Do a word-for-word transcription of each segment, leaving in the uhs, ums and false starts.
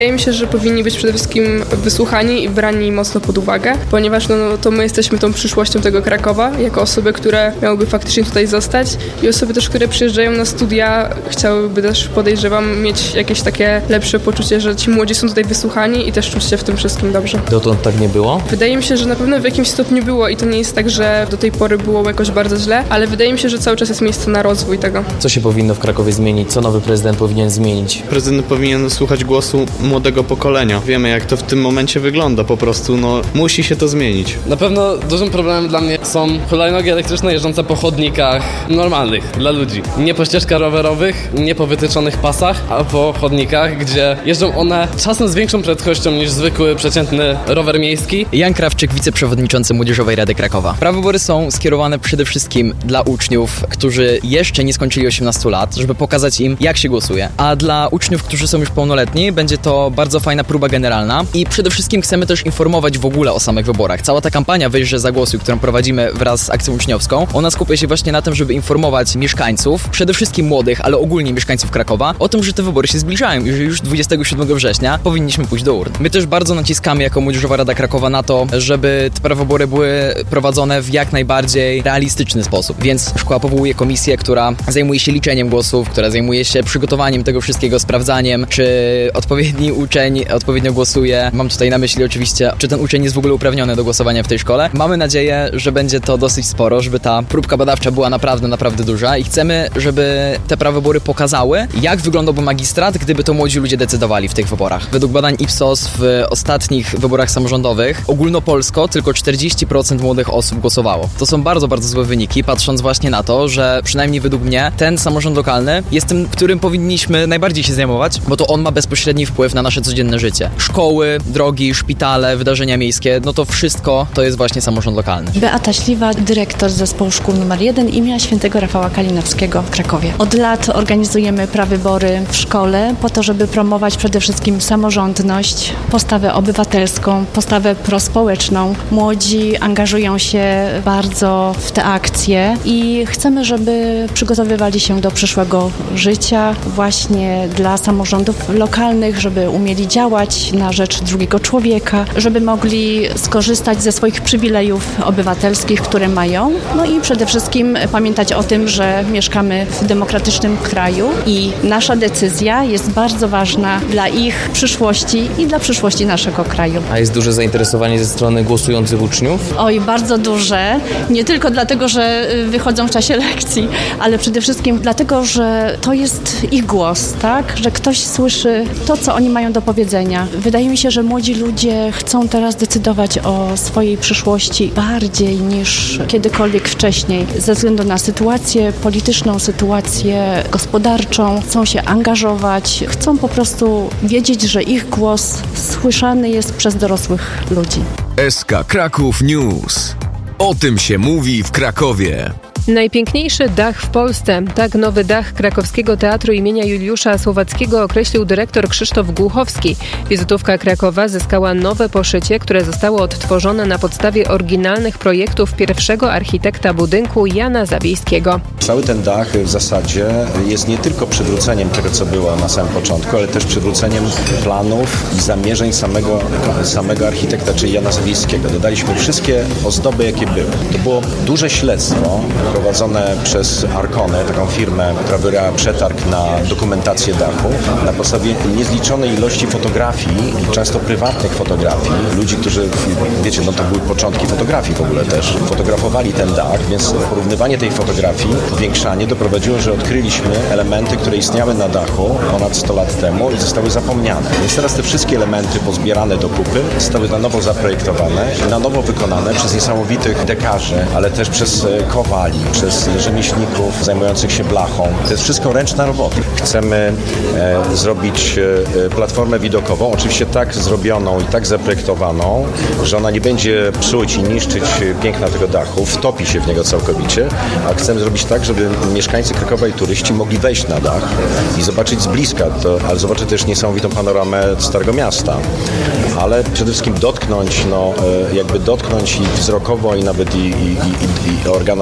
Wydaje mi się, że powinni być przede wszystkim wysłuchani i brani mocno pod uwagę, ponieważ no, no, to my jesteśmy tą przyszłością tego Krakowa, jako osoby, które miałyby faktycznie tutaj zostać i osoby też, które przyjeżdżają na studia, chciałyby też, podejrzewam, mieć jakieś takie lepsze poczucie, że ci młodzi są tutaj wysłuchani i też czuć się w tym wszystkim dobrze. Dotąd tak nie było? Wydaje mi się, że na pewno w jakimś stopniu było i to nie jest tak, że do tej pory było jakoś bardzo źle, ale wydaje mi się, że cały czas jest miejsce na rozwój tego. Co się powinno w Krakowie zmienić? Co nowy prezydent powinien zmienić? Prezydent powinien słuchać głosu młodego pokolenia. Wiemy, jak to w tym momencie wygląda, po prostu, no, musi się to zmienić. Na pewno dużym problemem dla mnie są hulajnogi elektryczne jeżdżące po chodnikach normalnych, dla ludzi. Nie po ścieżkach rowerowych, nie po wytyczonych pasach, a po chodnikach, gdzie jeżdżą one czasem z większą prędkością niż zwykły, przeciętny rower miejski. Jan Krawczyk, wiceprzewodniczący Młodzieżowej Rady Krakowa. Prawybory są skierowane przede wszystkim dla uczniów, którzy jeszcze nie skończyli osiemnastu lat, żeby pokazać im, jak się głosuje. A dla uczniów, którzy są już pełnoletni, będzie to bardzo fajna próba generalna i przede wszystkim chcemy też informować w ogóle o samych wyborach. Cała ta kampania Weź, że zagłosuj, którą prowadzimy wraz z akcją uczniowską, ona skupia się właśnie na tym, żeby informować mieszkańców, przede wszystkim młodych, ale ogólnie mieszkańców Krakowa, o tym, że te wybory się zbliżają i że już dwudziestego siódmego września powinniśmy pójść do urn. My też bardzo naciskamy jako Młodzieżowa Rada Krakowa na to, żeby te prawybory były prowadzone w jak najbardziej realistyczny sposób. Więc szkoła powołuje komisję, która zajmuje się liczeniem głosów, która zajmuje się przygotowaniem tego wszystkiego, sprawdzaniem, czy odpowiedni uczeń odpowiednio głosuje. Mam tutaj na myśli oczywiście, czy ten uczeń jest w ogóle uprawniony do głosowania w tej szkole. Mamy nadzieję, że będzie to dosyć sporo, żeby ta próbka badawcza była naprawdę, naprawdę duża i chcemy, żeby te prawybory pokazały, jak wyglądałby magistrat, gdyby to młodzi ludzie decydowali w tych wyborach. Według badań Ipsos w ostatnich wyborach samorządowych ogólnopolsko tylko czterdzieści procent młodych osób głosowało. To są bardzo, bardzo złe wyniki, patrząc właśnie na to, że przynajmniej według mnie ten samorząd lokalny jest tym, którym powinniśmy najbardziej się zajmować, bo to on ma bezpośredni wpływ na nasze codzienne życie. Szkoły, drogi, szpitale, wydarzenia miejskie, no to wszystko to jest właśnie samorząd lokalny. Beata Śliwa, dyrektor zespołu szkół numer jeden imienia Świętego Rafała Kalinowskiego w Krakowie. Od lat organizujemy prawybory w szkole po to, żeby promować przede wszystkim samorządność, postawę obywatelską, postawę prospołeczną. Młodzi angażują się bardzo w te akcje i chcemy, żeby przygotowywali się do przyszłego życia właśnie dla samorządów lokalnych, żeby umieli działać na rzecz drugiego człowieka, żeby mogli skorzystać ze swoich przywilejów obywatelskich, które mają. No i przede wszystkim pamiętać o tym, że mieszkamy w demokratycznym kraju i nasza decyzja jest bardzo ważna dla ich przyszłości i dla przyszłości naszego kraju. A jest duże zainteresowanie ze strony głosujących uczniów? Oj, bardzo duże. Nie tylko dlatego, że wychodzą w czasie lekcji, ale przede wszystkim dlatego, że to jest ich głos, tak? Że ktoś słyszy to, co oni mają do powiedzenia. Wydaje mi się, że młodzi ludzie chcą teraz decydować o swojej przyszłości bardziej niż kiedykolwiek wcześniej. Ze względu na sytuację polityczną, sytuację gospodarczą, chcą się angażować, chcą po prostu wiedzieć, że ich głos słyszany jest przez dorosłych ludzi. S K Kraków News. O tym się mówi w Krakowie. Najpiękniejszy dach w Polsce. Tak nowy dach krakowskiego Teatru imienia Juliusza Słowackiego określił dyrektor Krzysztof Głuchowski. Wizytówka Krakowa zyskała nowe poszycie, które zostało odtworzone na podstawie oryginalnych projektów pierwszego architekta budynku Jana Zawiejskiego. Cały ten dach w zasadzie jest nie tylko przywróceniem tego, co było na samym początku, ale też przywróceniem planów i zamierzeń samego, samego architekta, czyli Jana Zawiejskiego. Dodaliśmy wszystkie ozdoby, jakie były. To było duże śledztwo prowadzone przez Arkonę, taką firmę, która wybrała przetarg na dokumentację dachu, na podstawie niezliczonej ilości fotografii, często prywatnych fotografii, ludzi, którzy, wiecie, no to były początki fotografii w ogóle też, fotografowali ten dach, więc porównywanie tej fotografii, powiększanie doprowadziło, że odkryliśmy elementy, które istniały na dachu ponad sto lat temu i zostały zapomniane. Więc teraz te wszystkie elementy pozbierane do kupy zostały na nowo zaprojektowane, na nowo wykonane przez niesamowitych dekarzy, ale też przez kowali, przez rzemieślników zajmujących się blachą. To jest wszystko ręczna robota. Chcemy e, zrobić e, platformę widokową, oczywiście tak zrobioną i tak zaprojektowaną, że ona nie będzie psuć i niszczyć piękna tego dachu, wtopi się w niego całkowicie, a chcemy zrobić tak, żeby mieszkańcy Krakowa i turyści mogli wejść na dach i zobaczyć z bliska, to, ale zobaczyć też niesamowitą panoramę Starego Miasta, ale przede wszystkim dotknąć, no, e, jakby dotknąć i wzrokowo, i nawet i, i, i, i organoleptycznie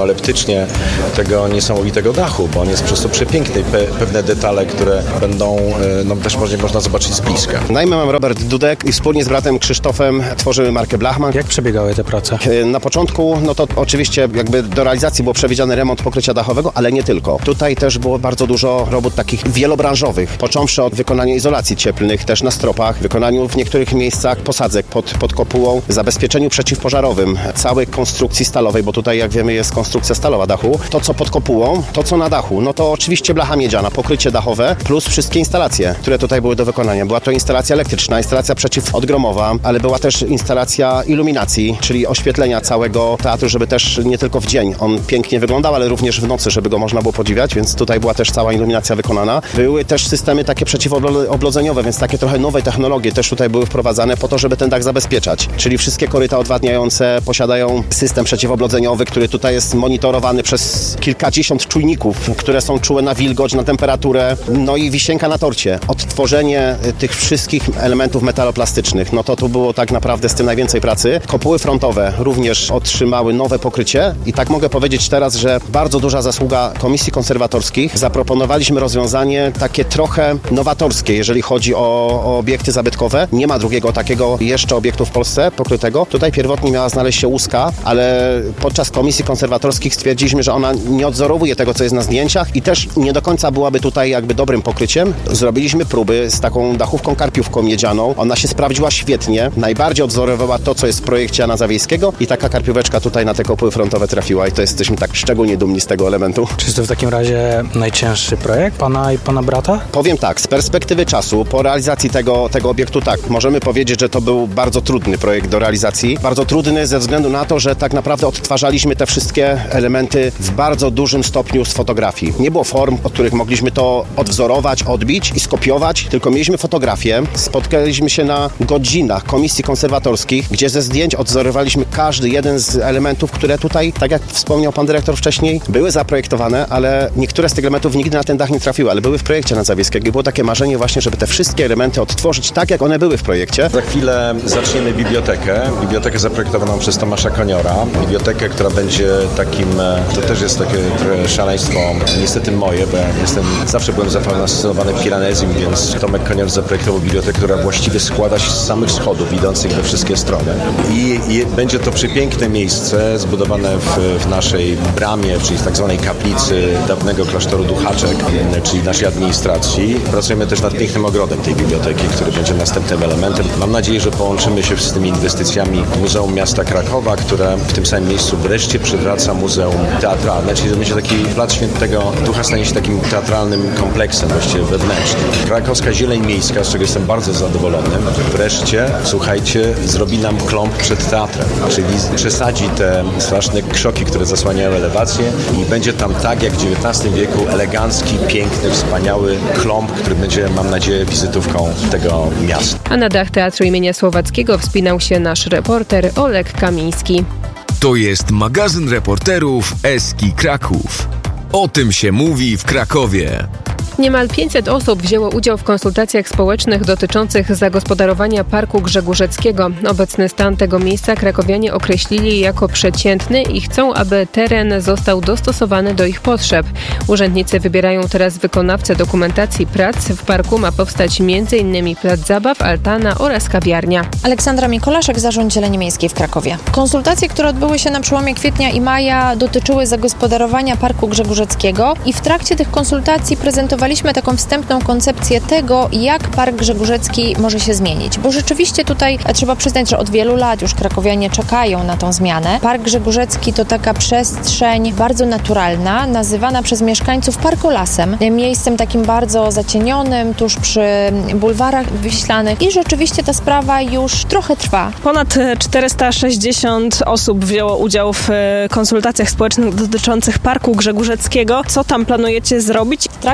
właśnie tego niesamowitego dachu, bo on jest po prostu przepiękny. Pe- pewne detale, które będą, no też może, można zobaczyć z bliska. Na imię mam Robert Dudek i wspólnie z bratem Krzysztofem tworzymy markę Blachman. Jak przebiegały te prace? Na początku, no to oczywiście jakby do realizacji było przewidziany remont pokrycia dachowego, ale nie tylko. Tutaj też było bardzo dużo robót takich wielobranżowych, począwszy od wykonania izolacji cieplnych, też na stropach, wykonaniu w niektórych miejscach posadzek pod, pod kopułą, zabezpieczeniu przeciwpożarowym, całej konstrukcji stalowej, bo tutaj jak wiemy jest konstrukcja stalowa dachu. To co pod kopułą, to co na dachu, no to oczywiście blacha miedziana, pokrycie dachowe, plus wszystkie instalacje, które tutaj były do wykonania. Była to instalacja elektryczna, instalacja przeciwodgromowa, ale była też instalacja iluminacji, czyli oświetlenia całego teatru, żeby też nie tylko w dzień on pięknie wyglądał, ale również w nocy, żeby go można było podziwiać, więc tutaj była też cała iluminacja wykonana. Były też systemy takie przeciwoblodzeniowe, więc takie trochę nowe technologie też tutaj były wprowadzane po to, żeby ten dach zabezpieczać. Czyli wszystkie koryta odwadniające posiadają system przeciwoblodzeniowy, który tutaj jest monitorowany przez kilkadziesiąt czujników, które są czułe na wilgoć, na temperaturę. No i wisienka na torcie. Odtworzenie tych wszystkich elementów metaloplastycznych. No to tu było tak naprawdę z tym najwięcej pracy. Kopuły frontowe również otrzymały nowe pokrycie i tak mogę powiedzieć teraz, że bardzo duża zasługa Komisji Konserwatorskich. Zaproponowaliśmy rozwiązanie takie trochę nowatorskie, jeżeli chodzi o, o obiekty zabytkowe. Nie ma drugiego takiego jeszcze obiektu w Polsce pokrytego. Tutaj pierwotnie miała znaleźć się łuska, ale podczas Komisji Konserwatorskich stwierdziliśmy, że ona nie odzorowuje tego, co jest na zdjęciach i też nie do końca byłaby tutaj jakby dobrym pokryciem. Zrobiliśmy próby z taką dachówką karpiówką miedzianą. Ona się sprawdziła świetnie. Najbardziej odzorowała to, co jest w projekcie Jana Zawiejskiego i taka karpióweczka tutaj na te kopuły frontowe trafiła i to jesteśmy tak szczególnie dumni z tego elementu. Czy jest to w takim razie najcięższy projekt pana i pana brata? Powiem tak, z perspektywy czasu, po realizacji tego, tego obiektu tak, możemy powiedzieć, że to był bardzo trudny projekt do realizacji. Bardzo trudny ze względu na to, że tak naprawdę odtwarzaliśmy te wszystkie elementy w bardzo dużym stopniu z fotografii. Nie było form, od których mogliśmy to odwzorować, odbić i skopiować, tylko mieliśmy fotografię. Spotkaliśmy się na godzinach Komisji Konserwatorskich, gdzie ze zdjęć odwzorowaliśmy każdy jeden z elementów, które tutaj, tak jak wspomniał pan dyrektor wcześniej, były zaprojektowane, ale niektóre z tych elementów nigdy na ten dach nie trafiły, ale były w projekcie Jana Zawiejskiego i było takie marzenie właśnie, żeby te wszystkie elementy odtworzyć tak, jak one były w projekcie. Za chwilę zaczniemy bibliotekę. Bibliotekę zaprojektowaną przez Tomasza Koniora. Bibliotekę, która będzie takim, to też jest takie trochę szaleństwo, niestety moje, bo ja jestem, zawsze byłem zafascynowany Piranezim, więc Tomek Konior zaprojektował bibliotekę, która właściwie składa się z samych schodów idących we wszystkie strony. I, i będzie to przepiękne miejsce zbudowane w, w naszej bramie, czyli w tak zwanej kaplicy dawnego klasztoru Duchaczek, czyli naszej administracji. Pracujemy też nad pięknym ogrodem tej biblioteki, który będzie następnym elementem. Mam nadzieję, że połączymy się z tymi inwestycjami Muzeum Miasta Krakowa, które w tym samym miejscu wreszcie przywraca Muzeum Teatralne, czyli to będzie taki Plac Świętego Ducha, stanie się takim teatralnym kompleksem, właściwie wewnętrznym. Krakowska Zieleń Miejska, z czego jestem bardzo zadowolony, wreszcie, słuchajcie, zrobi nam klomp przed teatrem, czyli przesadzi te straszne krzoki, które zasłaniają elewację i będzie tam tak jak w dziewiętnastym wieku elegancki, piękny, wspaniały klomp, który będzie, mam nadzieję, wizytówką tego miasta. A na dach Teatru imienia Słowackiego wspinał się nasz reporter Olek Kamiński. To jest magazyn reporterów Eski Kraków. O tym się mówi w Krakowie. Niemal pięćset osób wzięło udział w konsultacjach społecznych dotyczących zagospodarowania Parku Grzegórzeckiego. Obecny stan tego miejsca krakowianie określili jako przeciętny i chcą, aby teren został dostosowany do ich potrzeb. Urzędnicy wybierają teraz wykonawcę dokumentacji prac. W parku ma powstać między innymi plac zabaw, altana oraz kawiarnia. Aleksandra Mikolaszek, Zarząd Zieleni Miejskiej w Krakowie. Konsultacje, które odbyły się na przełomie kwietnia i maja, dotyczyły zagospodarowania Parku Grzegórzeckiego i w trakcie tych konsultacji prezentowaliśmy taką wstępną koncepcję tego, jak Park Grzegórzecki może się zmienić. Bo rzeczywiście tutaj trzeba przyznać, że od wielu lat już krakowianie czekają na tą zmianę. Park Grzegórzecki to taka przestrzeń bardzo naturalna, nazywana przez mieszkańców parkolasem. Miejscem takim bardzo zacienionym, tuż przy bulwarach wiślanych i rzeczywiście ta sprawa już trochę trwa. Ponad czterysta sześćdziesiąt osób wzięło udział w konsultacjach społecznych dotyczących Parku Grzegórzeckiego. Co tam planujecie zrobić? W trakcie konsultacji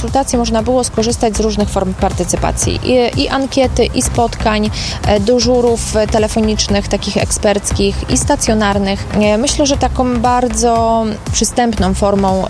konsultacji można było skorzystać z różnych form partycypacji. I, i ankiety, i spotkań, dyżurów telefonicznych, takich eksperckich, i stacjonarnych. Myślę, że taką bardzo przystępną formą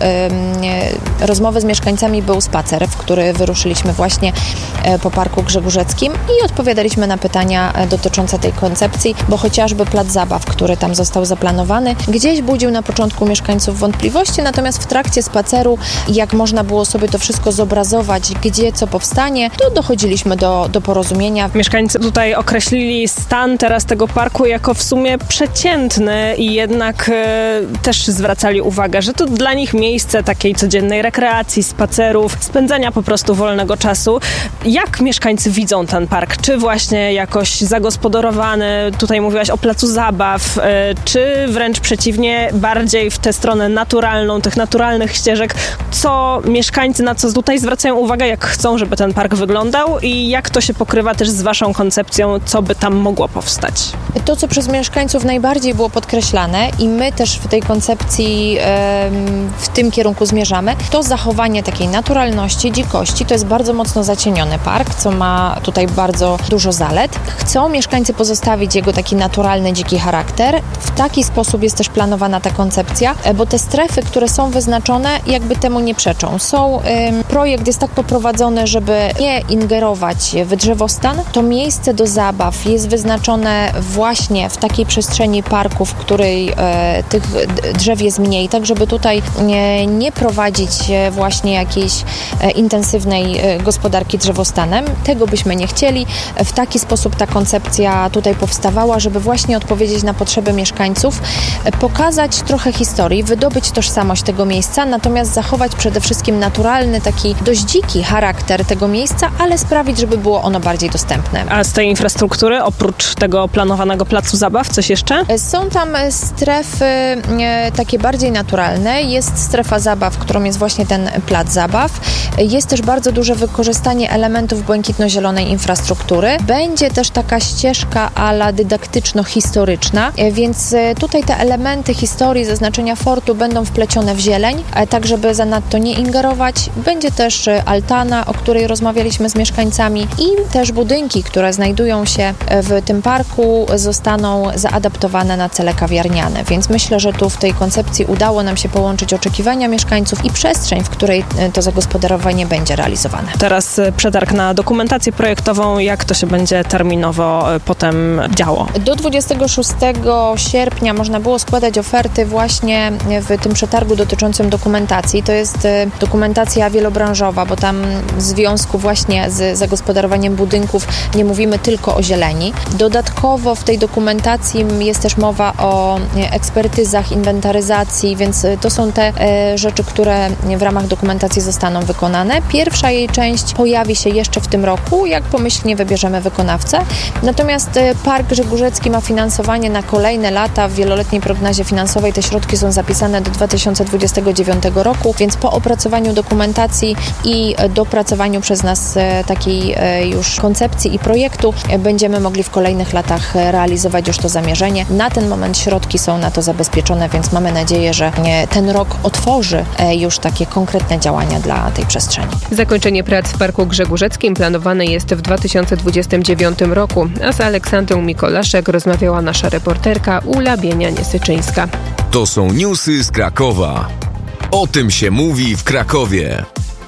y, rozmowy z mieszkańcami był spacer, w który wyruszyliśmy właśnie po Parku Grzegórzeckim i odpowiadaliśmy na pytania dotyczące tej koncepcji, bo chociażby plac zabaw, który tam został zaplanowany, gdzieś budził na początku mieszkańców wątpliwości, natomiast w trakcie spaceru, jak można było sobie to wszystko zobrazować, gdzie co powstanie, to dochodziliśmy do, do porozumienia. Mieszkańcy tutaj określili stan teraz tego parku jako w sumie przeciętny i jednak e, też zwracali uwagę, że to dla nich miejsce takiej codziennej rekreacji, spacerów, spędzania po prostu wolnego czasu. Jak mieszkańcy widzą ten park? Czy właśnie jakoś zagospodarowany, tutaj mówiłaś o placu zabaw, e, czy wręcz przeciwnie, bardziej w tę stronę naturalną, tych naturalnych ścieżek? Co mieszkańcy na co tutaj zwracają uwagę, jak chcą, żeby ten park wyglądał i jak to się pokrywa też z waszą koncepcją, co by tam mogło powstać? To, co przez mieszkańców najbardziej było podkreślane i my też w tej koncepcji e, w tym kierunku zmierzamy, to zachowanie takiej naturalności, dzikości. To jest bardzo mocno zacieniony park, co ma tutaj bardzo dużo zalet. Chcą mieszkańcy pozostawić jego taki naturalny, dziki charakter. W taki sposób jest też planowana ta koncepcja, bo te strefy, które są wyznaczone, jakby temu nie przeczą. Są, ym, projekt jest tak poprowadzony, żeby nie ingerować w drzewostan. To miejsce do zabaw jest wyznaczone właśnie w takiej przestrzeni parku, w której e, tych drzew jest mniej, tak żeby tutaj nie, nie prowadzić właśnie jakiejś e, intensywnej e, gospodarki drzewostanem. Tego byśmy nie chcieli. W taki sposób ta koncepcja tutaj powstawała, żeby właśnie odpowiedzieć na potrzeby mieszkańców, e, pokazać trochę historii, wydobyć tożsamość tego miejsca, natomiast zachować przede wszystkim naturalny, taki dość dziki charakter tego miejsca, ale sprawić, żeby było ono bardziej dostępne. A z tej infrastruktury, oprócz tego planowanego placu zabaw, coś jeszcze? Są tam strefy e, takie bardziej naturalne. Jest strefa zabaw, którą jest właśnie ten plac zabaw. Jest też bardzo duże wykorzystanie elementów błękitno-zielonej infrastruktury. Będzie też taka ścieżka a la dydaktyczno-historyczna, e, więc e, tutaj te elementy historii, zaznaczenia fortu będą wplecione w zieleń, e, tak żeby zanadto nie ingerować. Będzie też e, altana, o której rozmawialiśmy z mieszkańcami i też budynki, które znajdują się w tym parku, zostaną zaadaptowane na cele kawiarniane, więc myślę, że tu w tej koncepcji udało nam się połączyć oczekiwania mieszkańców i przestrzeń, w której to zagospodarowanie będzie realizowane. Teraz przetarg na dokumentację projektową, jak to się będzie terminowo potem działo? Do dwudziestego szóstego sierpnia można było składać oferty właśnie w tym przetargu dotyczącym dokumentacji. To jest dokumentacja wielobranżowa, bo tam w związku właśnie z zagospodarowaniem budynków nie mówimy tylko o zieleni. Dodatkowo w tej dokumentacji jest też mowa o ekspertyzach, inwentaryzacji, więc to są te e, rzeczy, które w ramach dokumentacji zostaną wykonane. Pierwsza jej część pojawi się jeszcze w tym roku, jak pomyślnie wybierzemy wykonawcę. Natomiast e, Park Grzegórzecki ma finansowanie na kolejne lata. W wieloletniej prognozie finansowej te środki są zapisane do dwa tysiące dwudziestego dziewiątego roku, więc po opracowaniu dokumentacji i dopracowaniu przez nas e, takiej e, już koncepcji i projektu e, będziemy mogli w kolejnych latach realizować już to zamierzenie. Na ten moment środki są na to zabezpieczone, więc mamy nadzieję, że ten rok otworzy już takie konkretne działania dla tej przestrzeni. Zakończenie prac w Parku Grzegórzeckim planowane jest w dwa tysiące dwudziestym dziewiątym roku, a z Aleksandrą Mikolaszek rozmawiała nasza reporterka Ula Bienia-Niesyczyńska. To są newsy z Krakowa. O tym się mówi w Krakowie.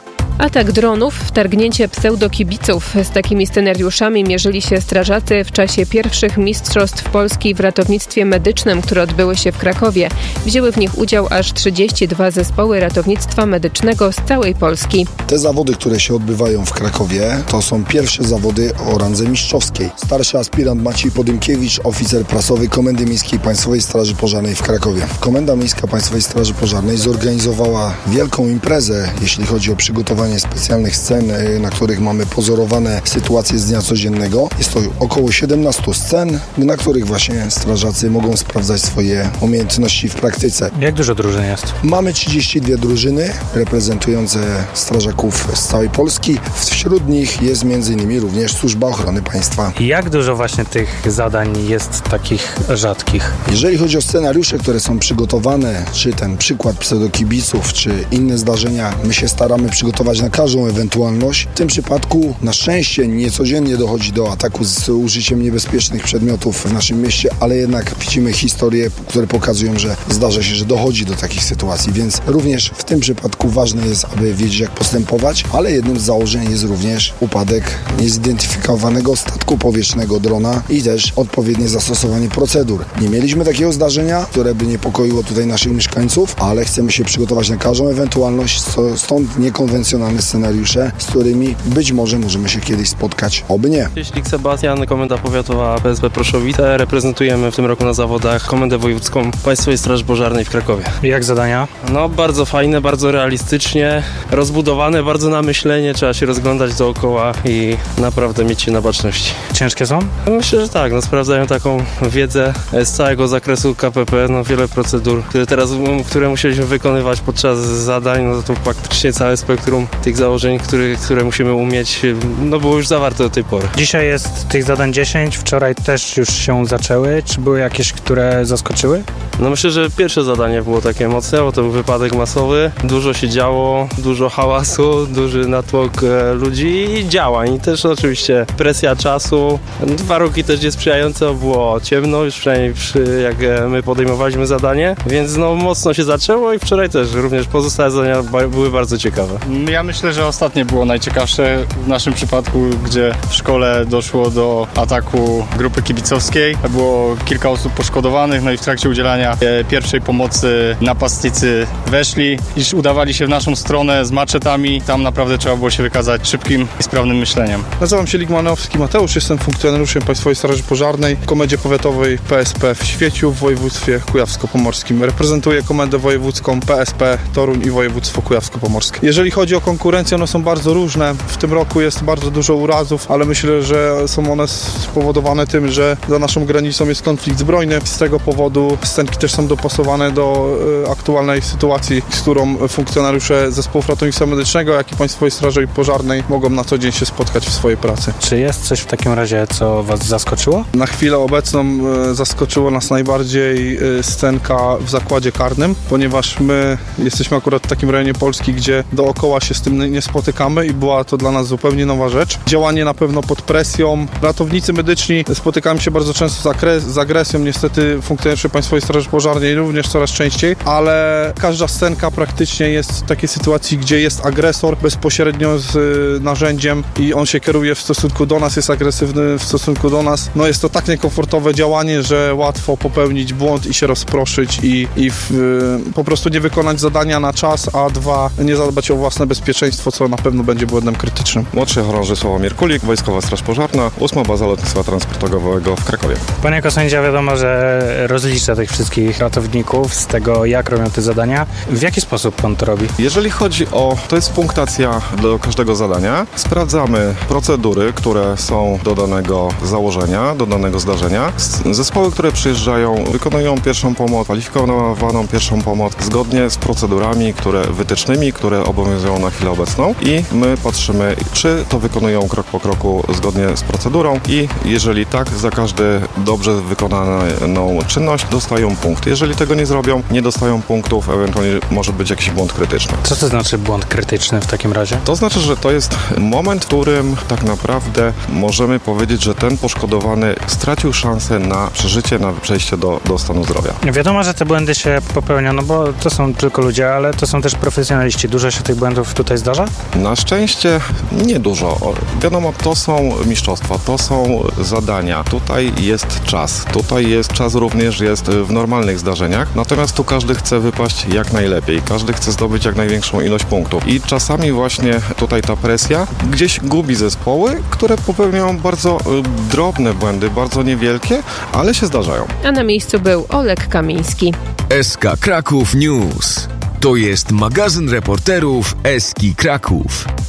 Atak dronów, wtargnięcie pseudokibiców. Z takimi scenariuszami mierzyli się strażacy w czasie pierwszych Mistrzostw Polski w ratownictwie medycznym, które odbyły się w Krakowie. Wzięły w nich udział aż trzydzieści dwa zespoły ratownictwa medycznego z całej Polski. Te zawody, które się odbywają w Krakowie, to są pierwsze zawody o randze mistrzowskiej. Starszy aspirant Maciej Podymkiewicz, oficer prasowy Komendy Miejskiej Państwowej Straży Pożarnej w Krakowie. Komenda Miejska Państwowej Straży Pożarnej zorganizowała wielką imprezę, jeśli chodzi o przygotowanie specjalnych scen, na których mamy pozorowane sytuacje z dnia codziennego. Jest to około siedemnaście scen, na których właśnie strażacy mogą sprawdzać swoje umiejętności w praktyce. Jak dużo drużyn jest? Mamy trzydzieści dwie drużyny reprezentujące strażaków z całej Polski. Wśród nich jest między innymi również Służba Ochrony Państwa. Jak dużo właśnie tych zadań jest takich rzadkich? Jeżeli chodzi o scenariusze, które są przygotowane, czy ten przykład pseudokibiców, czy inne zdarzenia, my się staramy przygotować przygotować na każdą ewentualność. W tym przypadku na szczęście niecodziennie dochodzi do ataku z użyciem niebezpiecznych przedmiotów w naszym mieście, ale jednak widzimy historie, które pokazują, że zdarza się, że dochodzi do takich sytuacji, więc również w tym przypadku ważne jest, aby wiedzieć, jak postępować, ale jednym z założeń jest również upadek niezidentyfikowanego statku powietrznego drona i też odpowiednie zastosowanie procedur. Nie mieliśmy takiego zdarzenia, które by niepokoiło tutaj naszych mieszkańców, ale chcemy się przygotować na każdą ewentualność, stąd niekonwencjonalne scenariusze, z którymi być może możemy się kiedyś spotkać, oby nie. Cieślik Sebastian, Komenda Powiatowa P S P Proszowice. Reprezentujemy w tym roku na zawodach Komendę Wojewódzką Państwowej Straży Pożarnej w Krakowie. Jak zadania? No bardzo fajne, bardzo realistycznie, rozbudowane, bardzo na myślenie, trzeba się rozglądać dookoła i naprawdę mieć się na baczności. Ciężkie są? Myślę, że tak, no sprawdzają taką wiedzę z całego zakresu K P P, no wiele procedur, które teraz, które musieliśmy wykonywać podczas zadań, no to praktycznie całe spektrum tych założeń, które, które musimy umieć, no było już zawarte do tej pory. Dzisiaj jest tych zadań dziesięć, wczoraj też już się zaczęły. Czy były jakieś, które zaskoczyły? No myślę, że pierwsze zadanie było takie mocne, bo to był wypadek masowy. Dużo się działo, dużo hałasu, duży natłok e, ludzi i działań. I też oczywiście presja czasu. Warunki też niesprzyjające, bo było ciemno, już przynajmniej przy, jak my podejmowaliśmy zadanie, więc no mocno się zaczęło i wczoraj też również pozostałe zadania ba- były bardzo ciekawe. Ja myślę, że ostatnie było najciekawsze w naszym przypadku, gdzie w szkole doszło do ataku grupy kibicowskiej. Było kilka osób poszkodowanych, no i w trakcie udzielania e, pierwszej pomocy napastnicy weszli, iż udawali się w naszą stronę z maczetami. Tam naprawdę trzeba było się wykazać szybkim i sprawnym myśleniem. Nazywam się Ligmanowski Mateusz, jestem funkcjonariuszem Państwowej Straży Pożarnej w Komendzie Powiatowej P S P w Świeciu w województwie kujawsko-pomorskim. Reprezentuję Komendę Wojewódzką P S P Toruń i województwo kujawsko-pomorskie. Jeżeli chodzi o konkurencję, one są bardzo różne. W tym roku jest bardzo dużo urazów, ale myślę, że są one spowodowane tym, że za naszą granicą jest konflikt zbrojny. Z tego powodu scenki też są dopasowane do y, aktualnej sytuacji, z którą funkcjonariusze Zespołu Ratownictwa Medycznego, jak i Państwowej Straży Pożarnej mogą na co dzień się spotkać w swojej pracy. Czy jest coś w takim razie, co Was zaskoczyło? Na chwilę obecną y, zaskoczyło nas najbardziej y, scenka w zakładzie karnym, ponieważ my jesteśmy akurat w takim rejonie Polski, gdzie dookoła się z tym nie spotykamy i była to dla nas zupełnie nowa rzecz. Działanie na pewno pod presją. Ratownicy medyczni spotykają się bardzo często z, agres- z agresją, niestety funkcjonariusze Państwowej Straży Pożarnej również coraz częściej, ale każda scenka praktycznie jest w takiej sytuacji, gdzie jest agresor bezpośrednio z y, narzędziem i on się kieruje w stosunku do nas, jest agresywny w stosunku do nas. No jest to tak niekomfortowe działanie, że łatwo popełnić błąd i się rozproszyć i, i w, y, po prostu nie wykonać zadania na czas, a dwa, nie zadbać o własne bezpieczeństwo, co na pewno będzie błędem krytycznym. Młodszy chorąży Sławomir Kulik, Wojskowa Straż Pożarna, ósma Baza Lotnictwa Transportowego w Krakowie. Pan jako sędzia wiadomo, że rozlicza tych wszystkich ratowników z tego, jak robią te zadania. W jaki sposób pan to robi? Jeżeli chodzi o... to jest punktacja do każdego zadania. Sprawdzamy procedury, które są do danego założenia, do danego zdarzenia. Zespoły, które przyjeżdżają, wykonują pierwszą pomoc, kwalifikowaną pierwszą pomoc zgodnie z procedurami, które wytycznymi, które obowiązują na chwilę obecną i my patrzymy, czy to wykonują krok po kroku zgodnie z procedurą i jeżeli tak, za każdą dobrze wykonaną czynność dostają punkt. Jeżeli tego nie zrobią, nie dostają punktów, ewentualnie może być jakiś błąd krytyczny. Co to znaczy błąd krytyczny w takim razie? To znaczy, że to jest moment, w którym tak naprawdę możemy powiedzieć, że ten poszkodowany stracił szansę na przeżycie, na przejście do, do stanu zdrowia. Wiadomo, że te błędy się popełnią, no bo to są tylko ludzie, ale to są też profesjonaliści. Dużo się tych błędów tutaj zdarza? Na szczęście niedużo. Wiadomo, to są mistrzostwa, to są zadania. Tutaj jest czas. Tutaj jest czas również jest w normalnych zdarzeniach. Natomiast tu każdy chce wypaść jak najlepiej. Każdy chce zdobyć jak największą ilość punktów. I czasami właśnie tutaj ta presja gdzieś gubi zespoły, które popełniają bardzo y, drobne błędy, bardzo niewielkie, ale się zdarzają. A na miejscu był Olek Kamiński. S K Kraków News. To jest magazyn reporterów Eski Kraków.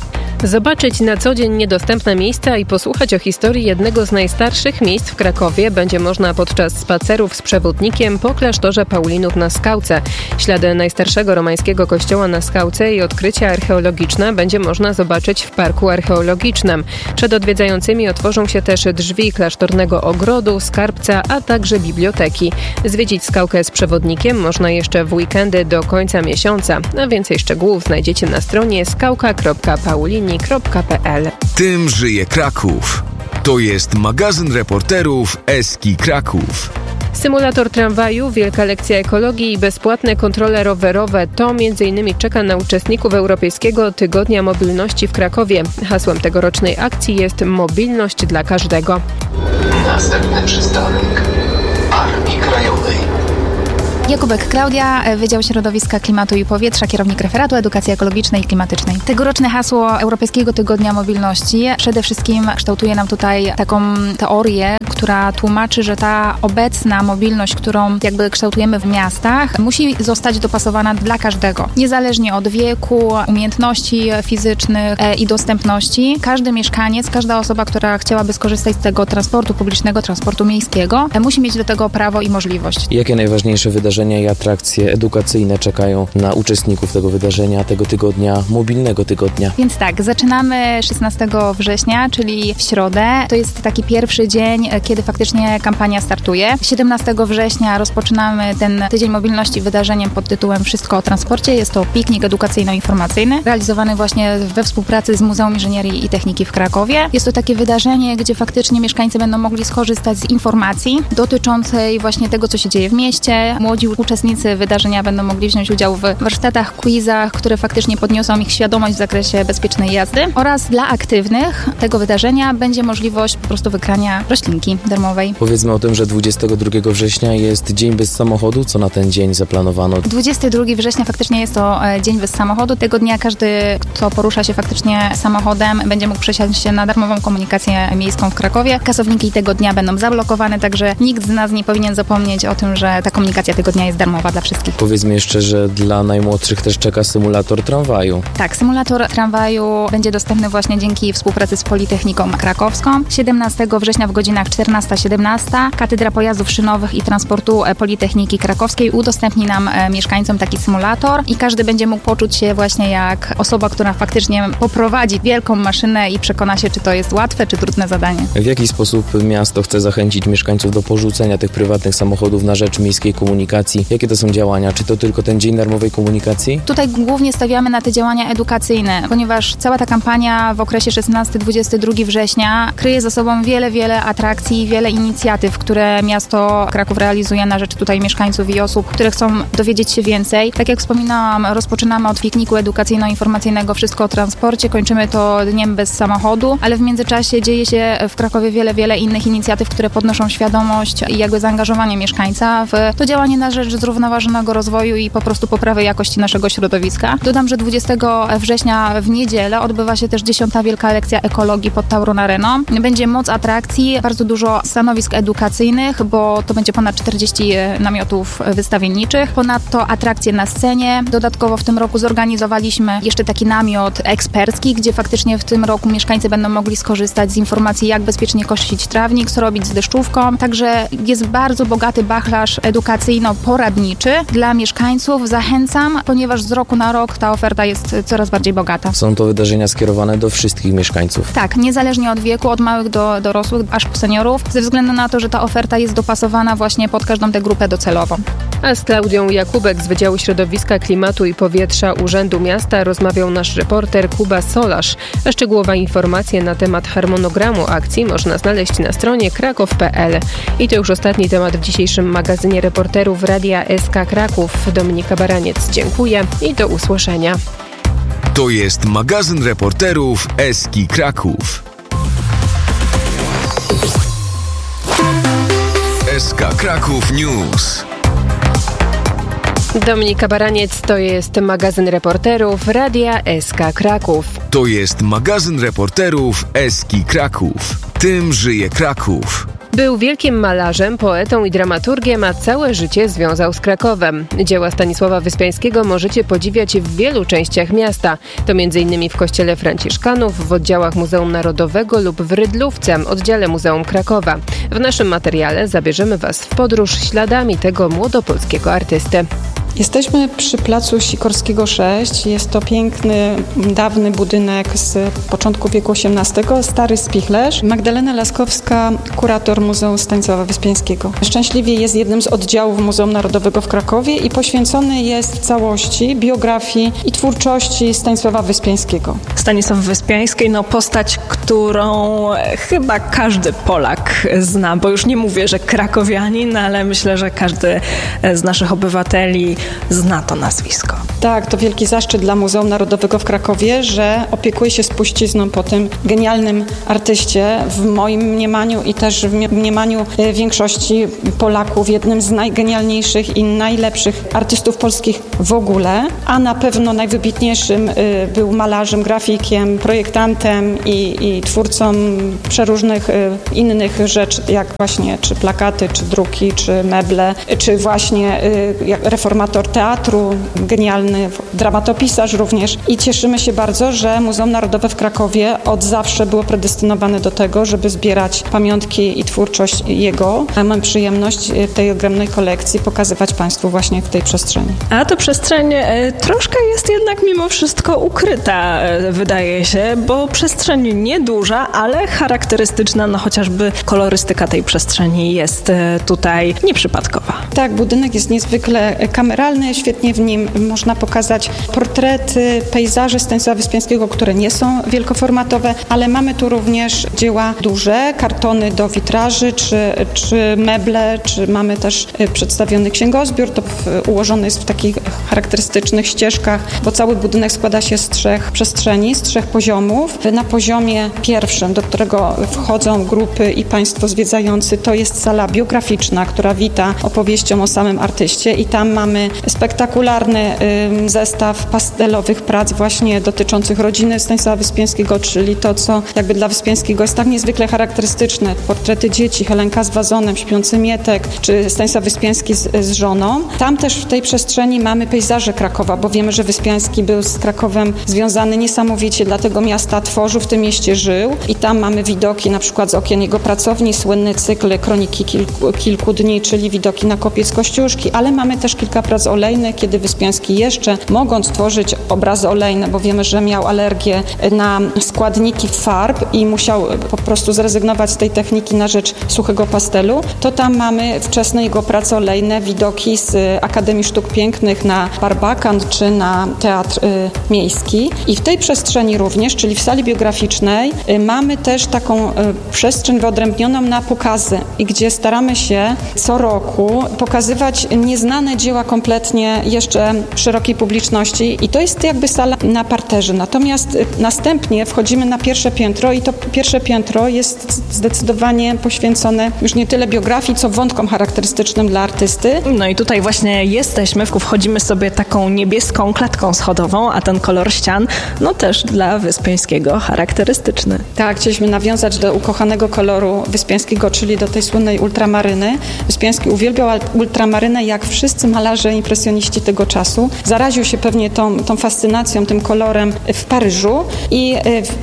Zobaczyć na co dzień niedostępne miejsca i posłuchać o historii jednego z najstarszych miejsc w Krakowie będzie można podczas spacerów z przewodnikiem po klasztorze Paulinów na Skałce. Ślady najstarszego romańskiego kościoła na Skałce i odkrycia archeologiczne będzie można zobaczyć w parku archeologicznym. Przed odwiedzającymi otworzą się też drzwi klasztornego ogrodu, skarbca, a także biblioteki. Zwiedzić Skałkę z przewodnikiem można jeszcze w weekendy do końca miesiąca. A więcej szczegółów znajdziecie na stronie skałka kropka paulini kropka p l. Tym żyje Kraków. To jest magazyn reporterów Eski Kraków. Symulator tramwaju, wielka lekcja ekologii i bezpłatne kontrole rowerowe to m.in. czeka na uczestników Europejskiego Tygodnia Mobilności w Krakowie. Hasłem tegorocznej akcji jest mobilność dla każdego. Następny przystanek Armii Krajowej. Jakubek Klaudia, Wydział Środowiska, Klimatu i Powietrza, kierownik referatu edukacji ekologicznej i klimatycznej. Tegoroczne hasło Europejskiego Tygodnia Mobilności przede wszystkim kształtuje nam tutaj taką teorię, która tłumaczy, że ta obecna mobilność, którą jakby kształtujemy w miastach, musi zostać dopasowana dla każdego. Niezależnie od wieku, umiejętności fizycznych i dostępności. Każdy mieszkaniec, każda osoba, która chciałaby skorzystać z tego transportu publicznego, transportu miejskiego, musi mieć do tego prawo i możliwość. Jakie najważniejsze wydarzenia i atrakcje edukacyjne czekają na uczestników tego wydarzenia, tego tygodnia, mobilnego tygodnia? Więc tak, zaczynamy szesnastego września, czyli w środę. To jest taki pierwszy dzień, kiedy faktycznie kampania startuje. siedemnastego września rozpoczynamy ten tydzień mobilności wydarzeniem pod tytułem Wszystko o transporcie. Jest to piknik edukacyjno-informacyjny, realizowany właśnie we współpracy z Muzeum Inżynierii i Techniki w Krakowie. Jest to takie wydarzenie, gdzie faktycznie mieszkańcy będą mogli skorzystać z informacji dotyczącej właśnie tego, co się dzieje w mieście. Młodzi uczestnicy wydarzenia będą mogli wziąć udział w warsztatach, quizach, które faktycznie podniosą ich świadomość w zakresie bezpiecznej jazdy. Oraz dla aktywnych tego wydarzenia będzie możliwość po prostu wygrania roślinki darmowej. Powiedzmy o tym, że dwudziestego drugiego września jest Dzień Bez Samochodu. Co na ten dzień zaplanowano? dwudziestego drugiego września faktycznie jest to Dzień Bez Samochodu. Tego dnia każdy, kto porusza się faktycznie samochodem, będzie mógł przesiąść się na darmową komunikację miejską w Krakowie. Kasowniki tego dnia będą zablokowane, także nikt z nas nie powinien zapomnieć o tym, że ta komunikacja tego dnia jest darmowa dla wszystkich. Powiedzmy jeszcze, że dla najmłodszych też czeka symulator tramwaju. Tak, symulator tramwaju będzie dostępny właśnie dzięki współpracy z Politechniką Krakowską. siedemnastego września w godzinach czternasta siedemnaście Katedra Pojazdów Szynowych i Transportu Politechniki Krakowskiej udostępni nam mieszkańcom taki symulator i każdy będzie mógł poczuć się właśnie jak osoba, która faktycznie poprowadzi wielką maszynę i przekona się, czy to jest łatwe, czy trudne zadanie. W jaki sposób miasto chce zachęcić mieszkańców do porzucenia tych prywatnych samochodów na rzecz miejskiej komunikacji? Jakie to są działania? Czy to tylko ten dzień darmowej komunikacji? Tutaj głównie stawiamy na te działania edukacyjne, ponieważ cała ta kampania w okresie szesnastego do dwudziestego drugiego września kryje za sobą wiele, wiele atrakcji, wiele inicjatyw, które miasto Kraków realizuje na rzecz tutaj mieszkańców i osób, które chcą dowiedzieć się więcej. Tak jak wspominałam, rozpoczynamy od pikniku edukacyjno-informacyjnego Wszystko o transporcie, kończymy to Dniem Bez Samochodu, ale w międzyczasie dzieje się w Krakowie wiele, wiele innych inicjatyw, które podnoszą świadomość i jakby zaangażowanie mieszkańca w to działanie na rzecz zrównoważonego rozwoju i po prostu poprawy jakości naszego środowiska. Dodam, że dwudziestego września w niedzielę odbywa się też dziesiąta wielka lekcja ekologii pod Tauron Areną. Będzie moc atrakcji, bardzo dużo stanowisk edukacyjnych, bo to będzie ponad czterdzieści namiotów wystawienniczych. Ponadto atrakcje na scenie. Dodatkowo w tym roku zorganizowaliśmy jeszcze taki namiot ekspercki, gdzie faktycznie w tym roku mieszkańcy będą mogli skorzystać z informacji, jak bezpiecznie kosić trawnik, co robić z deszczówką. Także jest bardzo bogaty wachlarz edukacyjno-poradniczy dla mieszkańców. Zachęcam, ponieważ z roku na rok ta oferta jest coraz bardziej bogata. Są to wydarzenia skierowane do wszystkich mieszkańców. Tak, niezależnie od wieku, od małych do dorosłych, aż po seniorów, ze względu na to, że ta oferta jest dopasowana właśnie pod każdą tę grupę docelową. A z Klaudią Jakubek z Wydziału Środowiska, Klimatu i Powietrza Urzędu Miasta rozmawiał nasz reporter Kuba Solarz. A szczegółowe informacje na temat harmonogramu akcji można znaleźć na stronie krakow kropka p l. I to już ostatni temat w dzisiejszym magazynie reporterów Radia S K Kraków. Dominika Baraniec, dziękuję i do usłyszenia. To jest magazyn reporterów Eski Kraków. S K Kraków News. Dominika Baraniec, to jest magazyn reporterów Radia S K Kraków. To jest magazyn reporterów Eski Kraków. Tym żyje Kraków. Był wielkim malarzem, poetą i dramaturgiem, a całe życie związał z Krakowem. Dzieła Stanisława Wyspiańskiego możecie podziwiać w wielu częściach miasta. To m in w Kościele Franciszkanów, w oddziałach Muzeum Narodowego lub w Rydlówce, oddziale Muzeum Krakowa. W naszym materiale zabierzemy Was w podróż śladami tego młodopolskiego artysty. Jesteśmy przy placu Sikorskiego sześć. Jest to piękny, dawny budynek z początku wieku osiemnastego, stary spichlerz. Magdalena Laskowska, kurator Muzeum Stanisława Wyspiańskiego. Szczęśliwie jest jednym z oddziałów Muzeum Narodowego w Krakowie i poświęcony jest w całości biografii i twórczości Stanisława Wyspiańskiego. Stanisław Wyspiański, no postać, którą chyba każdy Polak zna, bo już nie mówię, że krakowianin, ale myślę, że każdy z naszych obywateli zna to nazwisko. Tak, to wielki zaszczyt dla Muzeum Narodowego w Krakowie, że opiekuje się spuścizną po tym genialnym artyście. W moim mniemaniu i też w mniemaniu większości Polaków jednym z najgenialniejszych i najlepszych artystów polskich w ogóle, a na pewno najwybitniejszym był malarzem, grafikiem, projektantem i, i twórcą przeróżnych innych rzeczy, jak właśnie czy plakaty, czy druki, czy meble, czy właśnie reformator teatru, genialny dramatopisarz również. I cieszymy się bardzo, że Muzeum Narodowe w Krakowie od zawsze było predestynowane do tego, żeby zbierać pamiątki i twórczość jego. Mam przyjemność tej ogromnej kolekcji pokazywać Państwu właśnie w tej przestrzeni. A to przestrzeń e, troszkę jest jednak mimo wszystko ukryta, e, wydaje się, bo przestrzeń nieduża, ale charakterystyczna, no chociażby kolorystyka tej przestrzeni jest e, tutaj nieprzypadkowa. Tak, budynek jest niezwykle kameralny, świetnie w nim można pokazać portrety, pejzaże Stanisława Wyspiańskiego, które nie są wielkoformatowe, ale mamy tu również dzieła duże, kartony do witraży, czy, czy meble, czy mamy też przedstawiony księgozbiór, to w, ułożony jest w takich charakterystycznych ścieżkach, bo cały budynek składa się z trzech przestrzeni, z trzech poziomów. Na poziomie pierwszym, do którego wchodzą grupy i Państwo zwiedzający, to jest sala biograficzna, która wita opowieścią o samym artyście i tam mamy spektakularny y, zestaw pastelowych prac właśnie dotyczących rodziny Stanisława Wyspiańskiego, czyli to, co jakby dla Wyspiańskiego jest tak niezwykle charakterystyczne. Portrety dzieci, Helenka z wazonem, śpiący Mietek, czy Stanisław Wyspiański z, z żoną. Tam też w tej przestrzeni mamy pejzaże Krakowa, bo wiemy, że Wyspiański był z Krakowem związany niesamowicie, dlatego miasta tworzył, w tym mieście żył i tam mamy widoki na przykład z okien jego pracowni, słynny cykl Kroniki kilku, kilku dni, czyli widoki na Kopiec Kościuszki, ale mamy też kilka prac olejnych, kiedy Wyspiański jeszcze, mogąc tworzyć obrazy olejne, bo wiemy, że miał alergię na składniki farb i musiał po prostu zrezygnować z tej techniki na rzecz suchego pastelu, to tam mamy wczesne jego prace olejne, widoki z Akademii Sztuk Pięknych na Barbakan czy na Teatr y, Miejski. I w tej przestrzeni również, czyli w sali biograficznej, y, mamy też taką y, przestrzeń wyodrębnioną na pokazy, i gdzie staramy się co roku pokazywać nieznane dzieła kompletnie jeszcze szerokiej publiczności i to jest jakby sala na parterze. Natomiast następnie wchodzimy na pierwsze piętro i to pierwsze piętro jest zdecydowanie poświęcone już nie tyle biografii, co wątkom charakterystycznym dla artysty. No i tutaj właśnie jesteśmy, wchodzimy sobie taką niebieską klatką schodową, a ten kolor ścian, no też dla Wyspiańskiego charakterystyczny. Tak, chcieliśmy nawiązać do ukochanego koloru Wyspiańskiego, czyli do tej słynnej ultramaryny. Wyspiański uwielbiał ultramarynę, jak wszyscy malarze impresjoniści tego czasu. Zaraził się pewnie tą, tą fascynacją, tym kolorem w Paryżu i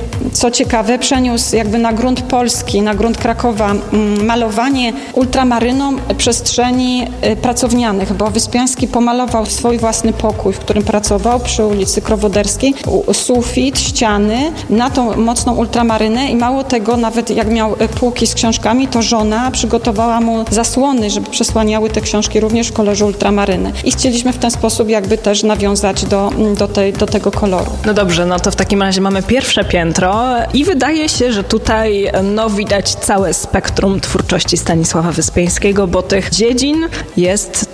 co ciekawe, przeniósł jakby na grunt Polski, na grunt Krakowa malowanie ultramaryną przestrzeni pracownianych, bo Wyspiański pomalował swój własny pokój, w którym pracował przy ulicy Krowoderskiej, sufit, ściany na tą mocną ultramarynę i mało tego, nawet jak miał półki z książkami, to żona przygotowała mu zasłony, żeby przesłaniały te książki również w kolorze ultramaryny. I chcieliśmy w ten sposób jakby też nawiązać do, do, tej, do tego koloru. No dobrze, no to w takim razie mamy pierwsze piętro i wydaje się, że tutaj no, widać całe spektrum twórczości Stanisława Wyspiańskiego, bo tych dziedzin jest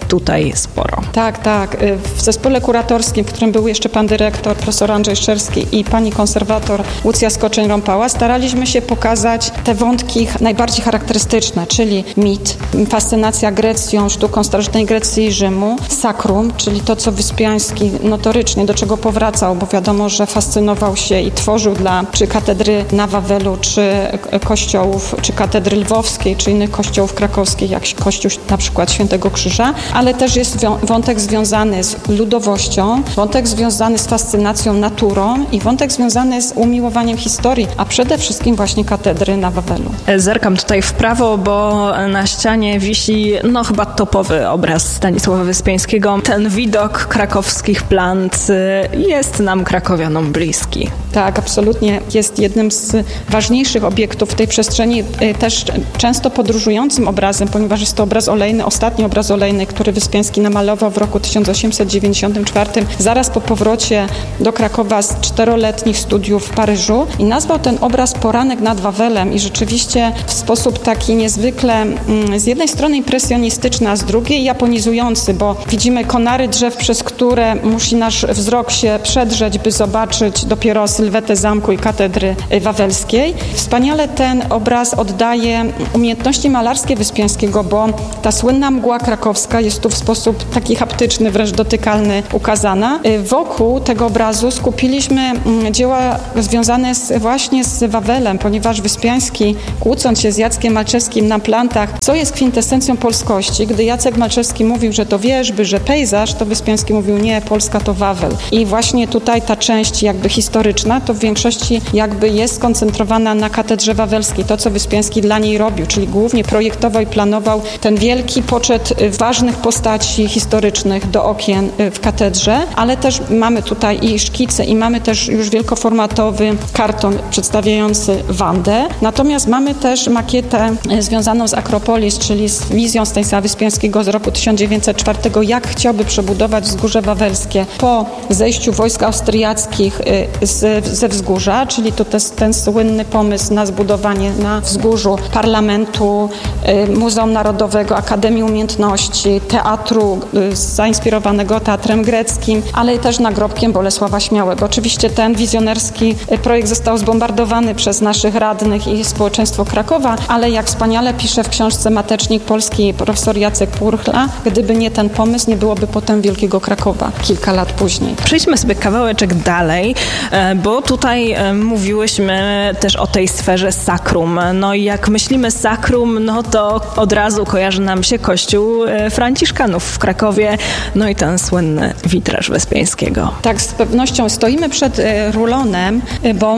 tutaj sporo. Tak, tak. W zespole kuratorskim, w którym był jeszcze pan dyrektor, profesor Andrzej Szczerski i pani konserwator Łucja Skoczeń-Rąpała, staraliśmy się pokazać te wątki najbardziej charakterystyczne, czyli mit, fascynacja Grecją, sztuką starożytnej Grecji i Rzymu, sakrum, czyli to, co Wyspiański notorycznie, do czego powracał, bo wiadomo, że fascynował się i tworzył dla czy katedry na Wawelu, czy kościołów, czy katedry lwowskiej, czy innych kościołów krakowskich, jak kościół na przykład Świętego Krzyża, ale też jest wątek związany z ludowością, wątek związany z fascynacją naturą i wątek związany z umiłowaniem historii, a przede wszystkim właśnie katedry na Wawelu. Zerkam tutaj w prawo, bo na ścianie wisi no chyba topowy obraz Stanisława Wyspiańskiego. Ten widok krakowskich plant jest nam krakowianom bliski. Tak, absolutnie. Jest jednym z ważniejszych obiektów w tej przestrzeni, też często podróżującym obrazem, ponieważ jest to obraz olejny, ostatni obraz olejny, który Wyspiański namalował w roku tysiąc osiemset dziewięćdziesiątym czwartym, zaraz po powrocie do Krakowa z czteroletnich studiów w Paryżu i nazwał ten obraz Poranek nad Wawelem i rzeczywiście w sposób taki niezwykle z jednej strony impresjonistyczny, a z drugiej japonizujący, bo widzimy konary drzew, przez które musi nasz wzrok się przedrzeć, by zobaczyć dopiero sylwetę zamku i katedry wawelskiej. Wspaniale ten obraz oddaje umiejętności malarskie Wyspiańskiego, bo ta słynna mgła krakowska jest tu w sposób taki haptyczny, wręcz dotykalny ukazana. Wokół tego obrazu skupiliśmy dzieła związane z, właśnie z Wawelem, ponieważ Wyspiański, kłócąc się z Jackiem Malczewskim na plantach, co jest kwintesencją polskości, gdy Jacek Malczewski mówił, że to wierzby, że pejzaż, to Wyspiański mówił nie, Polska to Wawel. I właśnie tutaj ta część jakby historyczna to w większości jakby jest skoncentrowana na katedrze wawelskiej. To, co Wyspiański dla niej robił, czyli głównie projektował i planował ten wielki poczet ważnych postaci historycznych do okien w katedrze, ale też mamy tutaj i szkice i mamy też już wielkoformatowy karton przedstawiający Wandę. Natomiast mamy też makietę związaną z Akropolis, czyli z wizją Stanisława Wyspiańskiego z roku tysiąc dziewięćset czwartego, jak chciałby przebudować Wzgórze Wawelskie po zejściu wojsk austriackich z, ze wzgórza, czyli to jest ten słynny pomysł na zbudowanie na wzgórzu parlamentu, Muzeum Narodowego, Akademii Umiejętności, teatru zainspirowanego teatrem greckim, ale też nagrobkiem Bolesława Śmiałego. Oczywiście ten wizjonerski projekt został zbombardowany przez naszych radnych i społeczeństwo Krakowa, ale jak wspaniale pisze w książce Matecznik Polski profesor Jacek Purchla, gdyby nie ten pomysł, nie byłoby potem Wielkiego Krakowa kilka lat później. Przejdźmy sobie kawałeczek dalej, bo tutaj mówiłyśmy też o tej sferze sakrum. No i jak myślimy sakrum, no to od razu kojarzy nam się kościół Franciszkanów w Krakowie, no i ten słynny witraż Wyspiańskiego. Tak, z pewnością stoimy przed rulonem, bo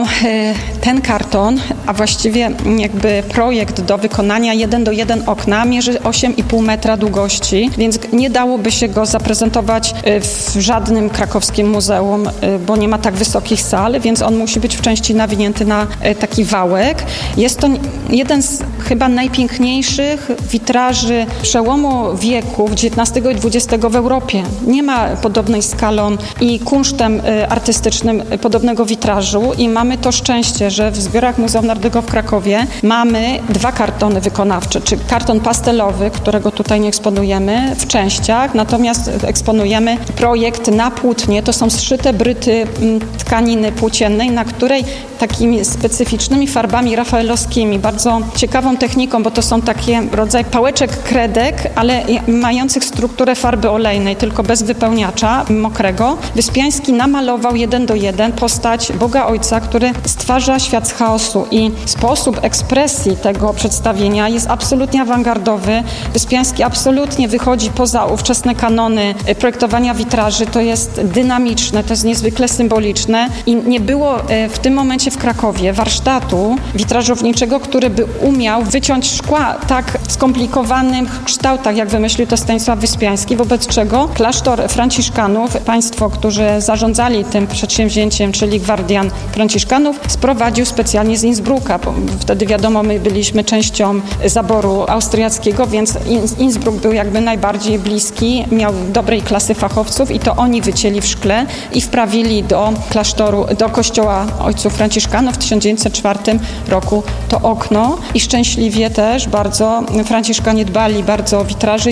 ten karton, a właściwie jakby projekt do wykonania jeden do jeden okna mierzy osiem i pół metra długości, więc nie dałoby się go zaprezentować w żadnym krakowskim muzeum, bo nie ma tak wysokich sal, więc on musi być w części nawinięty na taki wałek. Jest to jeden z chyba najpiękniejszych witraży przełomu wieków dziewiętnastego i dwudziestego w Europie. Nie ma podobnej skalą i kunsztem artystycznym podobnego witrażu i mamy to szczęście, że w zbiorach Muzeum Narodowego w Krakowie mamy dwa kartony wykonawcze, czy karton pastelowy, którego tutaj nie eksponujemy w częściach, natomiast eksponujemy projekt na płótnie. To są zszyte bryty tkaniny płóciennej, na której takimi specyficznymi farbami rafaelowskimi, bardzo ciekawą techniką, bo to są takie rodzaj pałeczek kredek, ale mających strukturę farby olejnej, tylko bez wypełniacza mokrego. Wyspiański namalował jeden do jeden postać Boga Ojca, który stwarza świat z chaosu i sposób ekspresji tego przedstawienia jest absolutnie awangardowy. Wyspiański absolutnie wychodzi poza ówczesne kanony projektowania witraży. To jest dynamiczne, to jest niezwykle symboliczne i nie było w tym momencie w Krakowie warsztatu witrażowniczego, który by umiał wyciąć szkła tak skomplikowanych kształtach, jak wymyślił to Stanisław Wyspiański, wobec czego klasztor Franciszkanów, państwo, którzy zarządzali tym przedsięwzięciem, czyli gwardian Franciszkanów, sprowadził specjalnie z Innsbrucka. Wtedy wiadomo, my byliśmy częścią zaboru austriackiego, więc Innsbruck był jakby najbardziej bliski, miał dobrej klasy fachowców i to oni wycięli w szkle i wprawili do klasztoru, do kościoła ojców Franciszkanów w tysiąc dziewięćset czwartym roku to okno i szczęśliwie też bardzo Franciszkanie dbali bardzo o witraży i w czasie pierwszej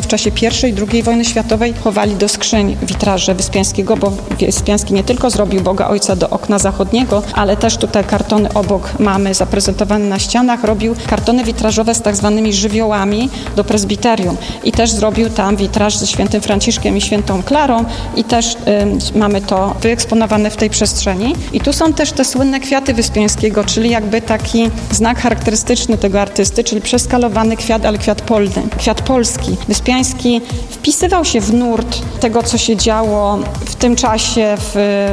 pierwszej i drugiej wojny światowej chowali do skrzyń witraże Wyspiańskiego, bo Wyspiański nie tylko zrobił Boga Ojca do okna zachodniego, ale też tutaj kartony obok mamy zaprezentowane na ścianach, robił kartony witrażowe z tak zwanymi żywiołami do prezbiterium i też zrobił tam witraż ze świętym Franciszkiem i świętą Klarą i też y, mamy to wyeksponowane w tej przestrzeni. I tu są też te słynne kwiaty Wyspiańskiego, czyli jakby taki znak charakterystyczny tego artysty, czyli przeskalowany kwiat, ale kwiat polny, kwiat polski. Wyspiański wpisywał się w nurt tego, co się działo w tym czasie w,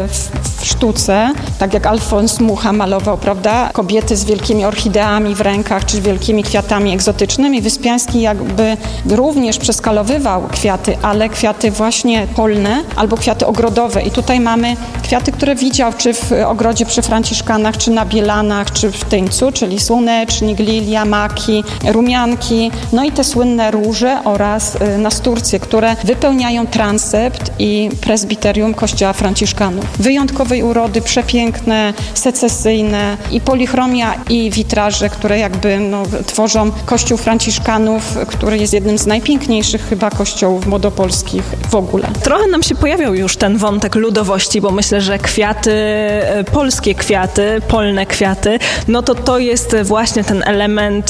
w, w sztuce, tak jak Alfons Mucha malował, prawda? Kobiety z wielkimi orchideami w rękach, czy wielkimi kwiatami egzotycznymi. Wyspiański jakby również przeskalowywał kwiaty, ale kwiaty właśnie polne albo kwiaty ogrodowe. I tutaj mamy kwiaty, które widział czy w ogrodzie przy Franciszkanach, czy na Bielanach, czy w Tyńcu, czyli słonecznik, lilia, maki, rumianki, no i te słynne róże oraz y, nasturcje, które wypełniają transept i prezbiterium kościoła Franciszkanów. Wyjątkowej urody, przepiękne, secesyjne i polichromia i witraże, które jakby no, tworzą kościół Franciszkanów, który jest jednym z najpiękniejszych chyba kościołów młodopolskich w ogóle. Trochę nam się pojawiał już ten wątek ludowości, bo myślę, że kwiaty, polskie kwiaty, polne kwiaty, no to to jest właśnie ten element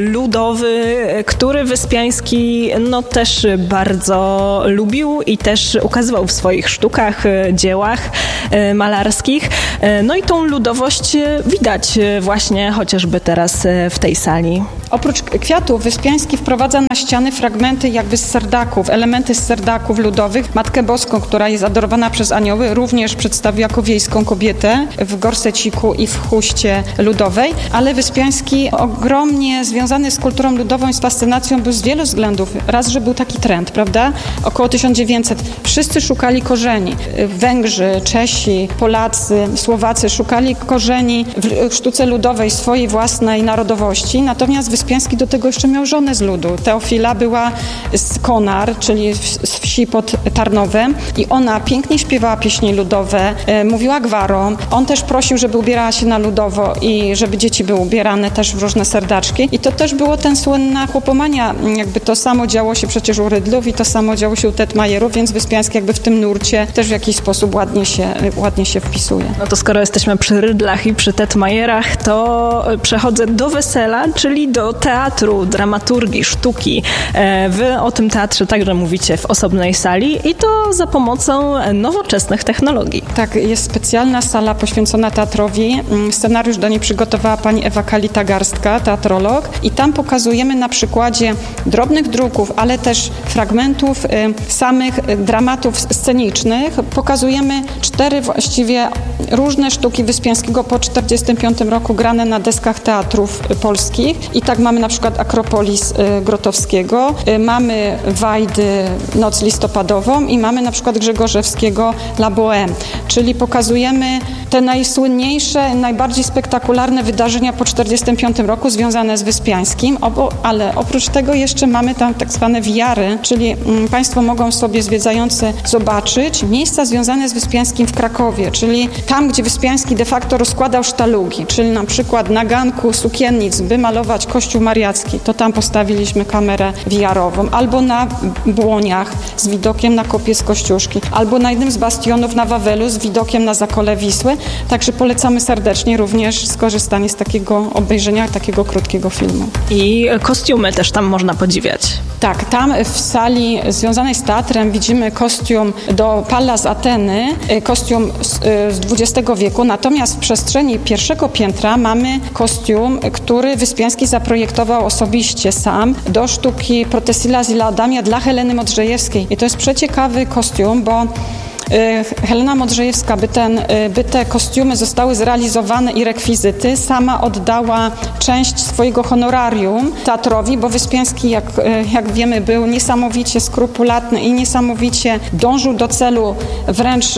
ludowy, który Wyspiański no też bardzo lubił i też ukazywał w swoich sztukach, dziełach malarskich. No i tą ludowość widać właśnie chociażby teraz w tej sali. Oprócz kwiatów Wyspiański wprowadza na ściany fragmenty jakby z serdaków, elementy z serdaków ludowych. Matkę Boską, która jest adorowana przez anioły, również przedstawił jako wiejską kobietę w gorseciku i w chuście ludowej, ale Wyspiański ogromnie związany z kulturą ludową i z fascynacją był z wielu względów. Raz, że był taki trend, prawda? Około tysiąc dziewięćset. Wszyscy szukali korzeni. Węgrzy, Czesi, Polacy, Słowacy szukali korzeni w sztuce ludowej swojej własnej narodowości, natomiast Wyspiański do tego jeszcze miał żonę z ludu. Teofila była z Konar, czyli z wsi pod Tarnowem i ona pięknie śpiewała pieśni ludowe, e, mówiła gwarą. On też prosił, żeby ubierała się na ludowo i żeby dzieci były ubierane też w różne serdaczki. I to też było ten słynna chłopomania. Jakby to samo działo się przecież u Rydlów i to samo działo się u Tetmajerów, więc Wyspiański jakby w tym nurcie też w jakiś sposób ładnie się, ładnie się wpisuje. No to skoro jesteśmy przy Rydlach i przy Tetmajerach, to przechodzę do wesela, czyli do teatru, dramaturgii, sztuki. Wy o tym teatrze także mówicie w osobnej sali i to za pomocą nowoczesnych technologii. Tak, jest specjalna sala poświęcona teatrowi. Scenariusz do niej przygotowała pani Ewa Kalita-Garstka, teatrolog i tam pokazujemy na przykładzie drobnych druków, ale też fragmentów y, samych dramatów scenicznych. Pokazujemy cztery właściwie różne sztuki Wyspiańskiego po czterdziestym piątym roku grane na deskach teatrów polskich i tak mamy na przykład Akropolis y, Grotowskiego, y, mamy Wajdy Noc listopadową i mamy na przykład Grzegorzewskiego La Bohème, czyli pokazujemy te najsłynniejsze, najbardziej spektakularne wydarzenia po czterdziestym piątym roku związane z Wyspiańskim, obo, ale oprócz tego jeszcze mamy tam tak zwane wiary, czyli mm, Państwo mogą sobie zwiedzający zobaczyć miejsca związane z Wyspiańskim w Krakowie, czyli tam, gdzie Wyspiański de facto rozkładał sztalugi, czyli na przykład na ganku sukiennic, by malować Kościół Mariacki, to tam postawiliśmy kamerę wiarową, albo na Błoniach z widokiem na kopię z Kościuszki, albo na jednym z bastionów na Wawelu z widokiem na Zakole Wisły, także polecamy serdecznie również skorzystanie z takiego obejrzenia, takiego krótkiego filmu. I kostiumy też tam można podziwiać. Tak, tam w sali związanej z teatrem widzimy kostium do Pallas Ateny, kostium z, z dwudziestego wieku, natomiast w przestrzeni pierwszego piętra mamy kostium, który Wyspiański zaprojektował osobiście sam do sztuki Protesilas i Laodamia dla Heleny Modrzejewskiej. I to jest przeciekawy kostium, bo Helena Modrzejewska, by, ten, by te kostiumy zostały zrealizowane i rekwizyty, sama oddała część swojego honorarium teatrowi, bo Wyspiański, jak, jak wiemy, był niesamowicie skrupulatny i niesamowicie dążył do celu wręcz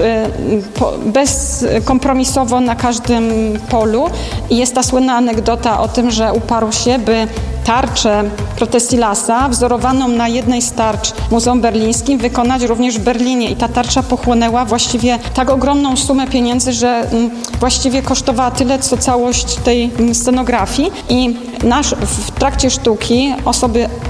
bezkompromisowo na każdym polu. I jest ta słynna anegdota o tym, że uparł się, by tarczę Protesilasa, wzorowaną na jednej z tarcz w Muzeum Berlińskim, wykonać również w Berlinie. I ta tarcza pochłonęła właściwie tak ogromną sumę pieniędzy, że właściwie kosztowała tyle, co całość tej scenografii. I nasz, w trakcie sztuki osoby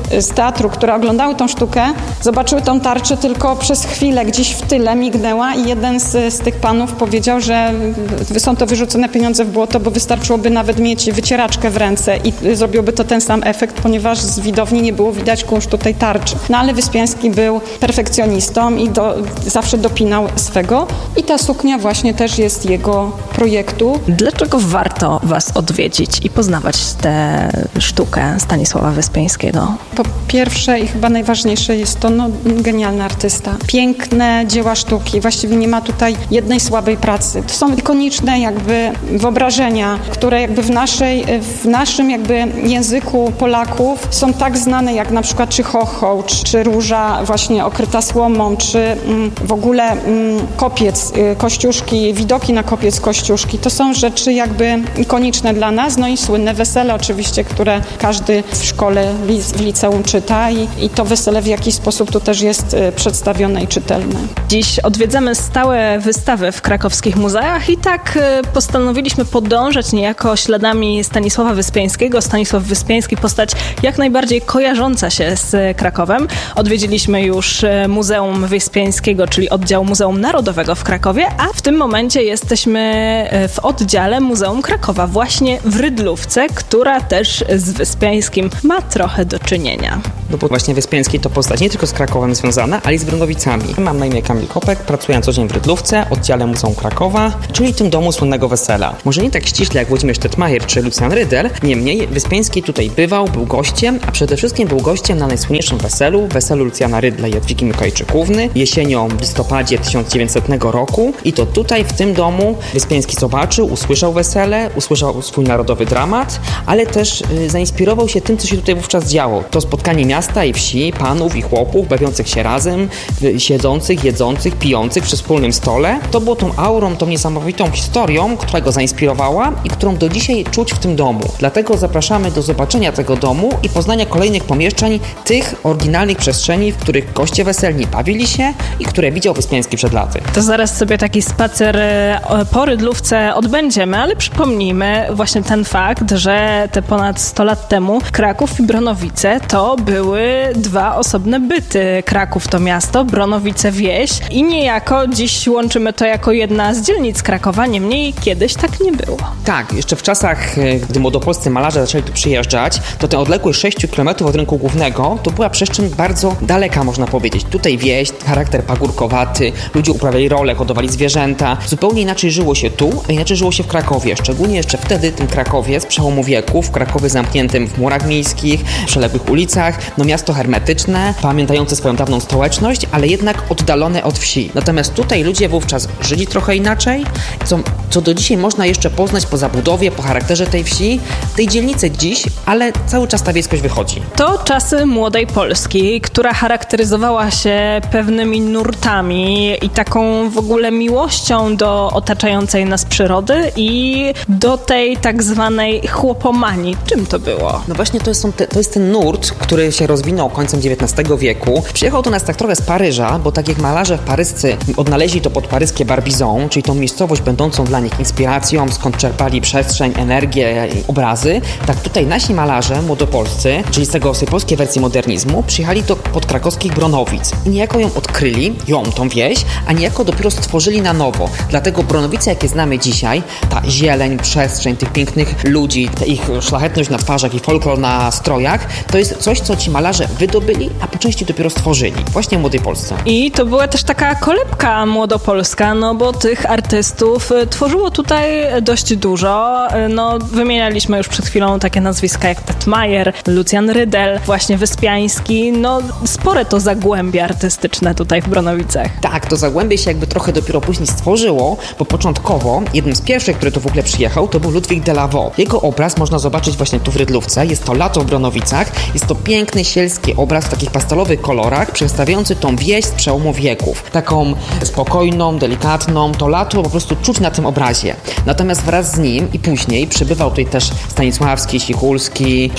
z teatru, które oglądały tą sztukę, zobaczyły tą tarczę, tylko przez chwilę gdzieś w tyle mignęła i jeden z, z tych panów powiedział, że są to wyrzucone pieniądze w błoto, bo wystarczyłoby nawet mieć wycieraczkę w ręce i zrobiłby to ten sam efekt, ponieważ z widowni nie było widać kunsztu tej tarczy. No ale Wyspiański był perfekcjonistą i do, zawsze dopinał swego i ta suknia właśnie też jest jego projektu. Dlaczego warto Was odwiedzić i poznawać tę sztukę Stanisława Wyspiańskiego? Po pierwsze i chyba najważniejsze jest to no, genialny artysta. Piękne dzieła sztuki. Właściwie nie ma tutaj jednej słabej pracy. To są ikoniczne jakby wyobrażenia, które jakby w naszej, w naszym jakby języku Polaków są tak znane jak na przykład czy chochoł, czy, czy róża właśnie okryta słomą, czy mm, w ogóle mm, kopiec, y, kościuszki, widoki na kopiec kościuszki. To są rzeczy jakby ikoniczne dla nas. No i słynne wesele oczywiście, które każdy w szkole, w liceum czyta i, i to wesele w jakiś sposób tu też jest y, przedstawione i czytelne. Dziś odwiedzamy stałe wystawy w krakowskich muzeach i tak y, postanowiliśmy podążać niejako śladami Stanisława Wyspiańskiego. Stanisław Wyspiański, postać jak najbardziej kojarząca się z Krakowem. Odwiedziliśmy już Muzeum Wyspiańskiego, czyli oddział Muzeum Narodowego w Krakowie, a w tym momencie jesteśmy w oddziale Muzeum Krakowa, właśnie w Rydlówce, która też z Wyspiańskim ma trochę do czynienia. No bo właśnie Wyspiański to postać nie tylko z Krakowem związana, ale i z Brunowicami. Mam na imię Kamil Kopek, pracuję na co dzień w Rydlówce, oddziale Muzeum Krakowa, czyli tym domu słynnego wesela. Może nie tak ściśle jak Włodzimierz Tetmajer czy Lucjan Rydel, niemniej Wyspiański tutaj bywał, był gościem, a przede wszystkim był gościem na najsłynniejszym weselu, weselu Lucjana Rydla i Jadwigi Mikołajczykówny, jesienią w listopadzie tysiąc dziewięćsetnego roku i to tutaj w tym domu Wyspiański zobaczył, usłyszał wesele, usłyszał swój narodowy dramat, ale też y, zainspirował się tym, co się tutaj wówczas działo. To spotkanie miasta i wsi, panów i chłopów, bawiących się razem, y, siedzących, jedzących, pijących przy wspólnym stole. To było tą aurą, tą niesamowitą historią, która go zainspirowała i którą do dzisiaj czuć w tym domu. Dlatego zapraszamy do zobaczenia tego domu i poznania kolejnych pomieszczeń, tych oryginalnych przestrzeni, w których goście weselni bawili się i które widział Wyspiański przed laty. To zaraz sobie taki spacer po Rydlówce odbędziemy, ale przypomnijmy właśnie ten fakt, że te ponad sto lat temu Kraków i Bronowice to były dwa osobne byty. Kraków to miasto, Bronowice wieś i niejako dziś łączymy to jako jedna z dzielnic Krakowa, niemniej kiedyś tak nie było. Tak, jeszcze w czasach, gdy młodopolscy malarze zaczęli tu przyjeżdżać, to ten odległość sześciu kilometrów od rynku głównego to była przestrzeń bardzo daleka, można powiedzieć. Tutaj wieś, charakter pagórkowaty, ludzie uprawiali role, hodowali zwierzęta. Zupełnie inaczej żyło się tu, a inaczej żyło się w Krakowie. Szczególnie jeszcze wtedy tym Krakowie z przełomu wieków, w Krakowie zamkniętym w murach miejskich, w przeległych ulicach, no miasto hermetyczne, pamiętające swoją dawną stołeczność, ale jednak oddalone od wsi. Natomiast tutaj ludzie wówczas żyli trochę inaczej, co, co do dzisiaj można jeszcze poznać po zabudowie, po charakterze tej wsi, tej dzielnicy dziś, ale cały czas ta wiejskość wychodzi. To czasy młodej Polski, która charakteryzowała się pewnymi nurtami i taką w ogóle miłością do otaczającej nas przyrody i do tej tak zwanej chłopomanii. Czym to było? No właśnie to jest, te, to jest ten nurt, który się rozwinął końcem dziewiętnastego wieku. Przyjechał do nas tak trochę z Paryża, bo tak jak malarze paryscy odnaleźli to podparyskie Barbizon, czyli tą miejscowość będącą dla nich inspiracją, skąd czerpali przestrzeń, energię i obrazy, tak tutaj nasi malarze młodopolscy, czyli z tego tej polskiej wersji modernizmu, przyjechali do podkrakowskich Bronowic i niejako ją odkryli, ją, tą wieś, a niejako dopiero stworzyli na nowo. Dlatego Bronowice, jakie znamy dzisiaj, ta zieleń, przestrzeń tych pięknych ludzi, ta ich szlachetność na twarzach i folklor na strojach, to jest coś, co ci malarze wydobyli, a po części dopiero stworzyli. Właśnie w Młodej Polsce. I to była też taka kolebka młodopolska, no bo tych artystów tworzyło tutaj dość dużo. No, wymienialiśmy już przed chwilą takie nazwiska jak Tetmajer, Lucjan Rydel, właśnie Wyspiański. No, spore to zagłębie artystyczne tutaj w Bronowicach. Tak, to zagłębie się jakby trochę dopiero później stworzyło, bo początkowo jednym z pierwszych, który tu w ogóle przyjechał, to był Ludwik de Lavaux. Jego obraz można zobaczyć właśnie tu w Rydlówce. Jest to Lato w Bronowicach. Jest to piękny, sielski obraz w takich pastelowych kolorach, przedstawiający tą wieś z przełomu wieków. Taką spokojną, delikatną. To lato po prostu czuć na tym obrazie. Natomiast wraz z nim i później przybywał tutaj też Stanisławski, Sichulski,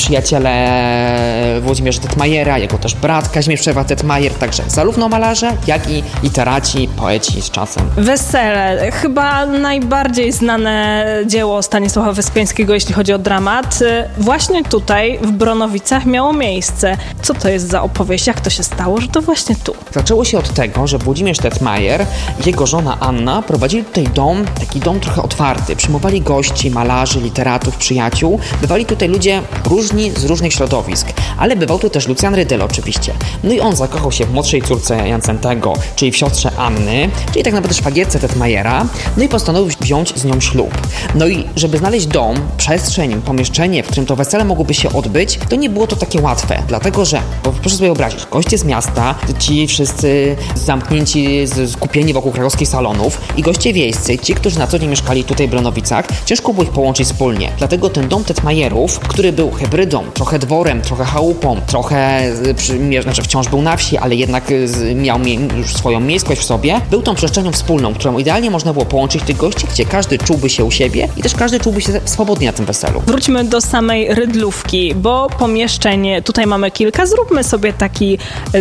przyjaciele Włodzimierza Tetmajera, jego też brat Kazimierz Przerwa-Tetmajer, także zarówno malarze, jak i literaci, poeci z czasem. Wesele. Chyba najbardziej znane dzieło Stanisława Wyspiańskiego, jeśli chodzi o dramat. Właśnie tutaj w Bronowicach miało miejsce. Co to jest za opowieść? Jak to się stało, że to właśnie tu? Zaczęło się od tego, że Włodzimierz Tetmajer i jego żona Anna prowadzili tutaj dom, taki dom trochę otwarty. Przyjmowali gości, malarzy, literatów, przyjaciół. Bywali tutaj ludzie różni z różnych środowisk, ale bywał tu też Lucjan Rydel oczywiście. No i on zakochał się w młodszej córce Jancentego, czyli w siostrze Anny, czyli tak naprawdę szwagierce Tetmajera, no i postanowił wziąć z nią ślub. No i żeby znaleźć dom, przestrzeń, pomieszczenie, w którym to wesele mogłoby się odbyć, to nie było to takie łatwe, dlatego że, bo proszę sobie wyobrazić, goście z miasta, ci wszyscy zamknięci, skupieni wokół krakowskich salonów i goście wiejscy, ci, którzy na co dzień mieszkali tutaj w Bronowicach, ciężko było ich połączyć wspólnie. Dlatego ten dom Tetmajerów, który był hybrydą, trochę dworem, trochę chałupą, trochę, znaczy wciąż był na wsi, ale jednak miał już swoją miejskość w sobie, był tą przestrzenią wspólną, którą idealnie można było połączyć tych gości, gdzie każdy czułby się u siebie i też każdy czułby się swobodnie na tym weselu. Wróćmy do samej Rydlówki, bo pomieszczenie, tutaj mamy kilka, zróbmy sobie taki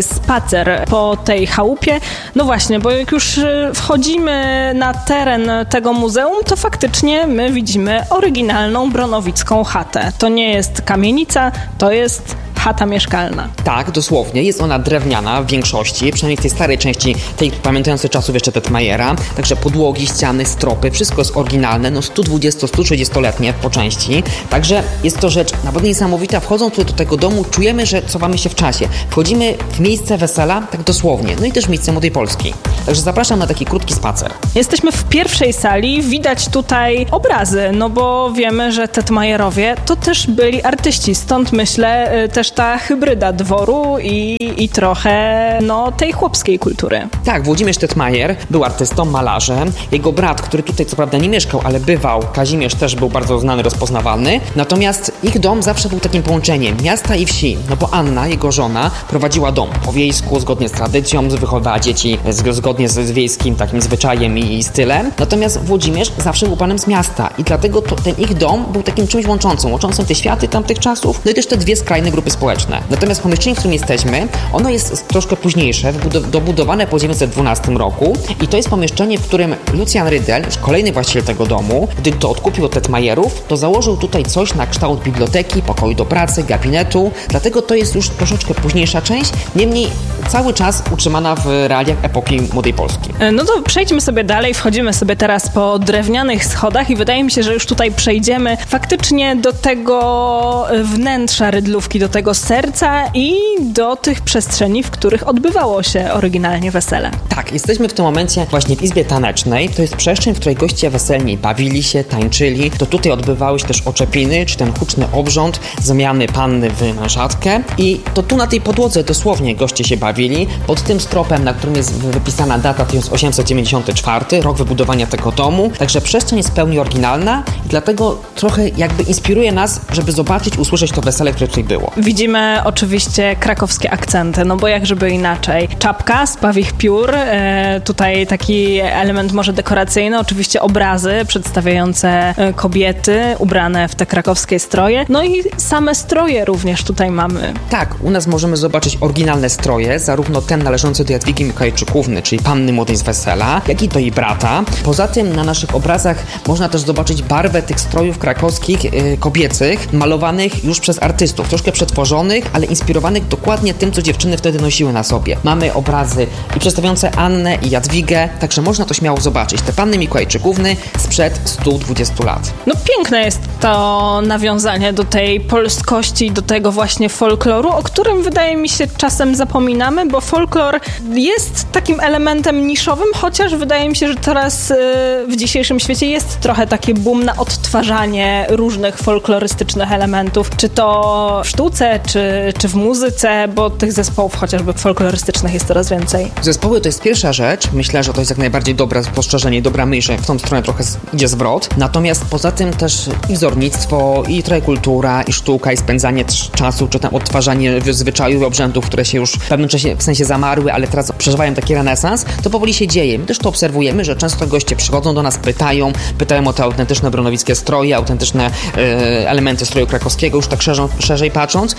spacer po tej chałupie. No właśnie, bo jak już wchodzimy na teren tego muzeum, to faktycznie my widzimy oryginalną bronowicką chatę. To nie jest kamienica, to jest chata mieszkalna. Tak, dosłownie. Jest ona drewniana w większości, przynajmniej w tej starej części, tej pamiętającej czasów jeszcze Tetmajera. Także podłogi, ściany, stropy, wszystko jest oryginalne, no sto dwudziesto sto trzydziestoletnie po części. Także jest to rzecz naprawdę niesamowita. Wchodząc tutaj do tego domu, czujemy, że cofamy się w czasie. Wchodzimy w miejsce wesela, tak dosłownie. No i też w miejsce Młodej Polski. Także zapraszam na taki krótki spacer. Jesteśmy w pierwszej sali, widać tutaj obrazy, no bo wiemy, że Tetmajerowie to też byli artyści, stąd myślę też ta hybryda dworu i, i trochę no, tej chłopskiej kultury. Tak, Włodzimierz Tetmajer był artystą, malarzem. Jego brat, który tutaj co prawda nie mieszkał, ale bywał, Kazimierz, też był bardzo znany, rozpoznawalny. Natomiast ich dom zawsze był takim połączeniem miasta i wsi, no bo Anna, jego żona, prowadziła dom po wiejsku, zgodnie z tradycją, wychowywała dzieci zgodnie z, z wiejskim takim zwyczajem i, i stylem. Natomiast Włodzimierz zawsze był panem z miasta i dlatego to, ten ich dom był takim czymś łączącym, łączącym te światy tamtych czasów, no i też te dwie skrajne grupy społeczne. Natomiast pomieszczenie, w którym jesteśmy, ono jest troszkę późniejsze, dobudowane po dziewięćset dwunastym roku i to jest pomieszczenie, w którym Lucjan Rydel, kolejny właściciel tego domu, gdy to odkupił od Tetmajerów, to założył tutaj coś na kształt biblioteki, pokoju do pracy, gabinetu, dlatego to jest już troszeczkę późniejsza część, niemniej cały czas utrzymana w realiach epoki Młodej Polski. No to przejdźmy sobie dalej, wchodzimy sobie teraz po drewnianych schodach i wydaje mi się, że już tutaj przejdziemy faktycznie do tego wnętrza Rydlówki, do tego serca i do tych przestrzeni, w których odbywało się oryginalnie wesele. Tak, jesteśmy w tym momencie właśnie w Izbie Tanecznej. To jest przestrzeń, w której goście weselni bawili się, tańczyli. To tutaj odbywały się też oczepiny, czy ten huczny obrząd zamiany panny w mężatkę. I to tu na tej podłodze dosłownie goście się bawili. Pod tym stropem, na którym jest wypisana data tysiąc osiemset dziewięćdziesiąty czwarty, rok wybudowania tego domu. Także przestrzeń jest w pełni oryginalna i dlatego trochę jakby inspiruje nas, żeby zobaczyć, usłyszeć to wesele, które tutaj było. Widzimy oczywiście krakowskie akcenty, no bo jak żeby inaczej. Czapka z pawich piór, e, tutaj taki element może dekoracyjny, oczywiście obrazy przedstawiające kobiety ubrane w te krakowskie stroje, no i same stroje również tutaj mamy. Tak, u nas możemy zobaczyć oryginalne stroje, zarówno ten należący do Jadwigi Mikołajczykówny, czyli panny młodej z wesela, jak i do jej brata. Poza tym na naszych obrazach można też zobaczyć barwę tych strojów krakowskich, yy, kobiecych, malowanych już przez artystów, troszkę przetworzonych, ale inspirowanych dokładnie tym, co dziewczyny wtedy nosiły na sobie. Mamy obrazy i przedstawiające Annę i Jadwigę, także można to śmiało zobaczyć. Te panny Mikołajczykówny sprzed stu dwudziestu lat. No piękne jest to nawiązanie do tej polskości, do tego właśnie folkloru, o którym wydaje mi się czasem zapominamy, bo folklor jest takim elementem niszowym, chociaż wydaje mi się, że teraz yy, w dzisiejszym świecie jest trochę taki boom na odtwarzanie różnych folklorystycznych elementów, czy to w sztuce, czy, czy w muzyce, bo tych zespołów chociażby folklorystycznych jest coraz więcej. Zespoły to jest pierwsza rzecz, myślę, że to jest jak najbardziej dobre spostrzeżenie, dobra myśl, w tą stronę trochę idzie zwrot, natomiast poza tym też i wzornictwo, i trochę kultura, i sztuka, i spędzanie czasu, czy tam odtwarzanie zwyczajów i obrzędów, które się już w pewnym czasie w sensie zamarły, ale teraz przeżywają taki renesans, to powoli się dzieje. My też to obserwujemy, że często goście przychodzą do nas, pytają, pytają o te autentyczne bronowickie stroje, autentyczne e, elementy stroju krakowskiego, już tak szerzą, szerzej patrząc.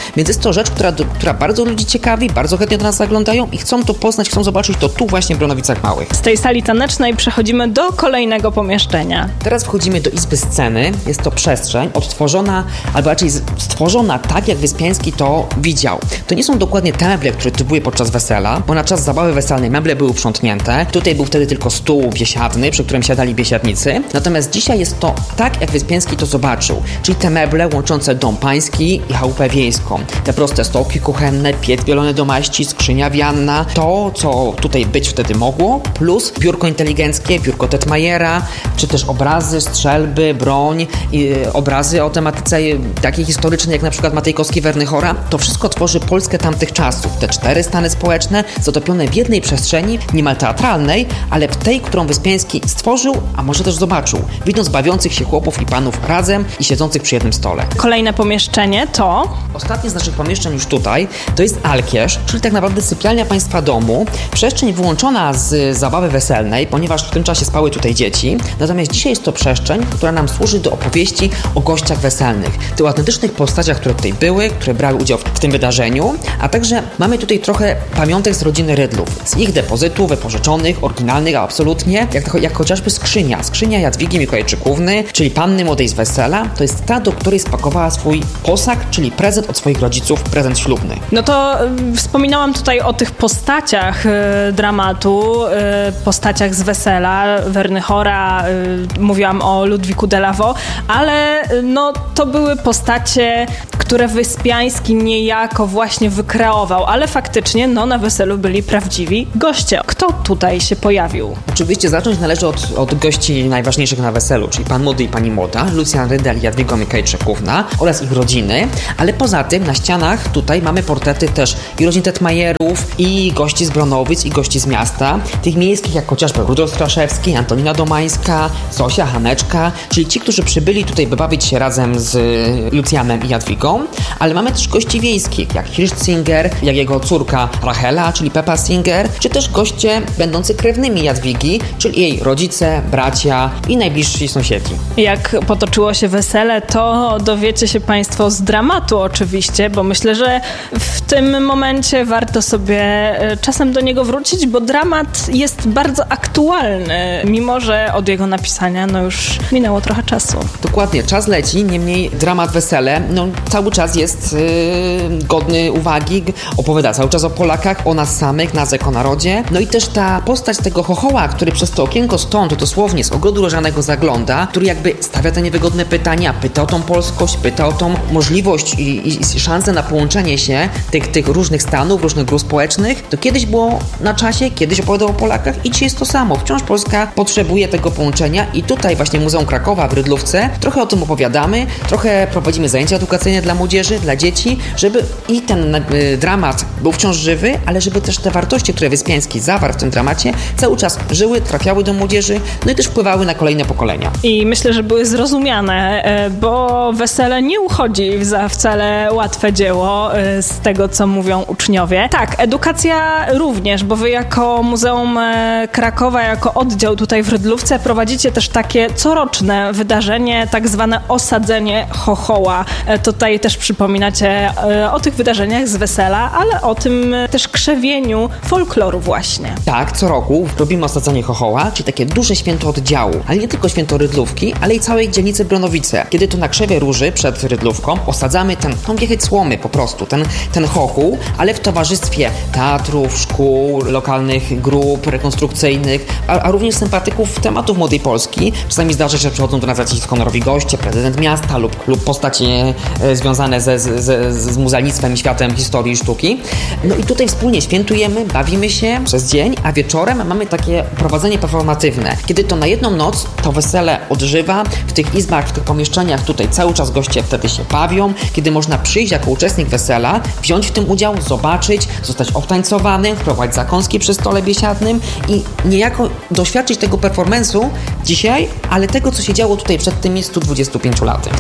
Więc jest to rzecz, która, która bardzo ludzi ciekawi, bardzo chętnie do nas zaglądają i chcą to poznać, chcą zobaczyć to tu właśnie w Bronowicach Małych. Z tej sali tanecznej przechodzimy do kolejnego pomieszczenia. Teraz wchodzimy do izby sceny. Jest to przestrzeń odtworzona, albo raczej stworzona tak, jak Wyspiański to widział. To nie są dokładnie te meble, które tu były podczas wesela, bo na czas zabawy weselnej meble były uprzątnięte. Tutaj był wtedy tylko stół biesiadny, przy którym siadali biesiadnicy. Natomiast dzisiaj jest to tak, jak Wyspiański to zobaczył. Czyli te meble łączące dom pański i chałupę wiejską. Te proste stołki kuchenne, piec bielony do maści, skrzynia wianna. To, co tutaj być wtedy mogło, plus biurko inteligenckie, biurko Tetmajera, czy też obrazy, strzelby, broń, i obrazy o tematyce takiej historycznej, jak na przykład Matejkowski Wernychora. To wszystko tworzy Polskę tamtych czasów. Te cztery stany społeczne zatopione w jednej przestrzeni, niemal teatralnej, ale w tej, którą Wyspiański stworzył, a może też zobaczył, widząc bawiących się chłopów i panów razem i siedzących przy jednym stole. Kolejne pomieszczenie to... Ostatnie z naszych pomieszczeń już tutaj to jest alkierz, czyli tak naprawdę sypialnia państwa domu. Przestrzeń wyłączona z zabawy weselnej, ponieważ w tym czasie spały tutaj dzieci. Natomiast dzisiaj jest to przestrzeń, która nam służy do opowieści o gościach weselnych. Tych autentycznych postaciach, które tutaj były, które brały udział w tym wydarzeniu, a także mamy tutaj trochę pamiątek z rodziny Rydlów. Z ich depozytów, wypożyczonych, oryginalnych, a absolutnie, jak, jak chociażby skrzynia. Skrzynia Jadwigi Mikołajczykówny, czyli panny młodej z wesela. To jest ta, do której spakowała swój posag, czyli prezent od swoich rodziców, prezent ślubny. No to y, wspominałam tutaj o tych postaciach y, dramatu, y, postaciach z wesela, Wernychora, y, mówiłam o Ludwiku de Lavaux, ale y, no to były postacie, które Wyspiański niejako właśnie wykreował, ale faktycznie no na weselu byli prawdziwi goście. Kto tutaj się pojawił? Oczywiście zacząć należy od, od gości najważniejszych na weselu, czyli pan młody i pani młoda, Lucjan Rydel i Jadwiga Mikołajczykówna oraz ich rodziny, ale poza tym na ścianach tutaj mamy portrety też i rodzin Tetmajerów, i gości z Bronowic, i gości z miasta, tych miejskich jak chociażby Rudolf Straszewski, Antonina Domańska, Zosia, Haneczka, czyli ci, którzy przybyli tutaj, by bawić się razem z Lucjanem i Jadwigą, ale mamy też gości wiejskich, jak Hirsch Singer, jak jego córka Rachela, czyli Peppa Singer, czy też goście będący krewnymi Jadwigi, czyli jej rodzice, bracia i najbliżsi sąsiedzi. Jak potoczyło się wesele, to dowiecie się Państwo z dramatu oczywiście, bo myślę, że w tym momencie warto sobie czasem do niego wrócić, bo dramat jest bardzo aktualny, mimo że od jego napisania no już minęło trochę czasu. Dokładnie, czas leci, niemniej dramat Wesele no, cały czas jest yy, godny uwagi, opowiada cały czas o Polakach, o nas samych, nas jako narodzie. No i też ta postać tego chochoła, który przez to okienko stąd dosłownie z ogrodu rożanego zagląda, który jakby stawia te niewygodne pytania, pyta o tą polskość, pyta o tą możliwość i, i, i szansę na połączenie się tych, tych różnych stanów, różnych grup społecznych. To kiedyś było na czasie, kiedyś opowiadał o Polakach i dzisiaj jest to samo. Wciąż Polska potrzebuje tego połączenia i tutaj właśnie Muzeum Krakowa w Rydlówce trochę o tym opowiadamy, trochę prowadzimy zajęcia edukacyjne dla młodzieży, dla dzieci, żeby i ten y, dramat był wciąż żywy, ale żeby też te wartości, które Wyspiański zawarł w tym dramacie, cały czas żyły, trafiały do młodzieży, no i też wpływały na kolejne pokolenia. I myślę, że były zrozumiane, bo wesele nie uchodzi za wcale łatwe dzieło z tego, co mówią uczniowie. Tak, edukacja również, bo wy jako Muzeum Krakowa, jako oddział tutaj w Rydlówce prowadzicie też takie coroczne wydarzenie, tak zwane osadzenie chochoła. Tutaj też przypominacie o tych wydarzeniach z wesela, ale o tym też krzewieniu folkloru właśnie. Tak, co roku robimy osadzenie chochoła, czyli takie duże święto oddziału, ale nie tylko święto Rydlówki, ale i całej dzielnicy Bronowice. Kiedy to na krzewie róży przed Rydlówką osadzamy ten, tą wiechę słomy po prostu, ten, ten chochół, ale w towarzystwie teatrów, szkół, lokalnych grup rekonstrukcyjnych, a, a również sympatyków tematów Młodej Polski. Czasami zdarza się, że przychodzą do nas jacyś honorowi goście, prezydent miasta lub, lub postacie e, związane ze, z, z, z muzealnictwem i światem historii i sztuki. No i tutaj wspólnie świętujemy, bawimy się przez dzień, a wieczorem mamy takie prowadzenie performatywne. Kiedy to na jedną noc to wesele odżywa, w tych izbach, w tych pomieszczeniach tutaj cały czas goście wtedy się bawią, kiedy można przyjść jako uczestnik wesela, wziąć w tym udział, zobaczyć, zostać obtańcowanym, wprowadzić zakąski przy stole biesiadnym i niejako doświadczyć tego performance'u dzisiaj, ale tego, co się działo tutaj przed tymi stu dwudziestu pięciu laty.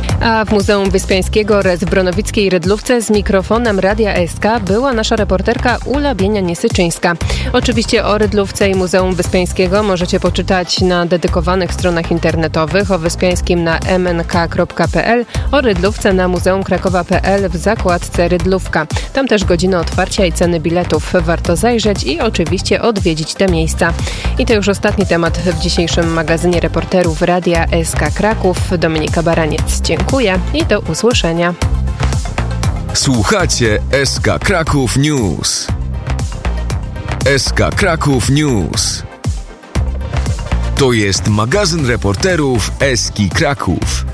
A w Muzeum Wyspiańskiego res w Bronowickiej Rydlówce z mikrofonem Radia S K była nasza reporterka Ula Bienia-Niesyczyńska. Oczywiście o Rydlówce i Muzeum Wyspiańskiego możecie poczytać na dedykowanych stronach internetowych, o Wyspiańskim na m n k kropka p l, o Rydlówce na muzeum krakowa kropka p l w zakładce Rydlówka. Tam też godziny otwarcia i ceny biletów. Warto zajrzeć i oczywiście odwiedzić te miejsca. I to już ostatni temat w dzisiejszym magazynie reporterów Radia S K Kraków. Dominika Baraniec, dziękuję i do usłyszenia. Słuchacie S K Kraków News. S K Kraków News. To jest magazyn reporterów Eski Kraków.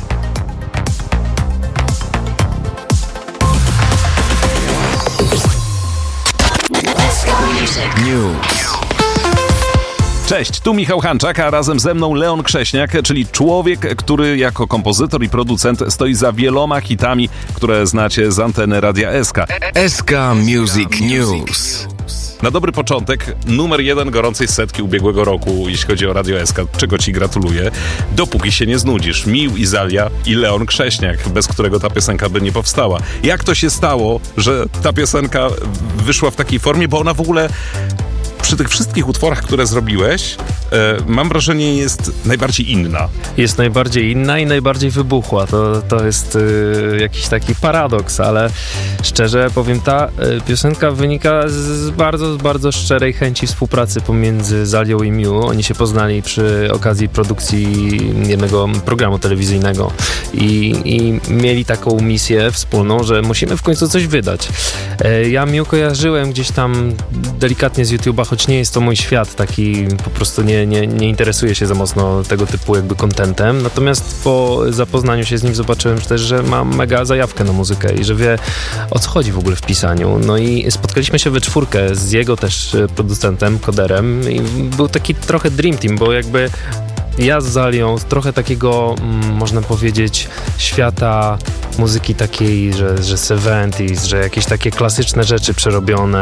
News. Cześć, tu Michał Hanczak, a razem ze mną Leon Krześniak, czyli człowiek, który jako kompozytor i producent stoi za wieloma hitami, które znacie z anteny Radia S K. S K Music News. Na dobry początek, numer jeden gorącej setki ubiegłego roku, jeśli chodzi o Radio S K, czego ci gratuluję. Dopóki się nie znudzisz. Mił Izalia i Leon Krześniak, bez którego ta piosenka by nie powstała. Jak to się stało, że ta piosenka wyszła w takiej formie, bo ona w ogóle przy tych wszystkich utworach, które zrobiłeś, e, mam wrażenie, jest najbardziej inna. Jest najbardziej inna i najbardziej wybuchła. To, to jest y, jakiś taki paradoks, ale szczerze powiem, ta y, piosenka wynika z bardzo, bardzo szczerej chęci współpracy pomiędzy Zalią i Miu. Oni się poznali przy okazji produkcji jednego programu telewizyjnego i, i mieli taką misję wspólną, że musimy w końcu coś wydać. E, ja Miu kojarzyłem gdzieś tam delikatnie z YouTube'a, choć nie jest to mój świat, taki po prostu nie, nie, nie interesuję się za mocno tego typu jakby contentem, natomiast po zapoznaniu się z nim zobaczyłem też, że ma mega zajawkę na muzykę i że wie, o co chodzi w ogóle w pisaniu. No i spotkaliśmy się we czwórkę z jego też producentem, koderem i był taki trochę dream team, bo jakby ja z Zalią z trochę takiego, mm, można powiedzieć, świata muzyki takiej, że, że siedemdziesiątych, że jakieś takie klasyczne rzeczy przerobione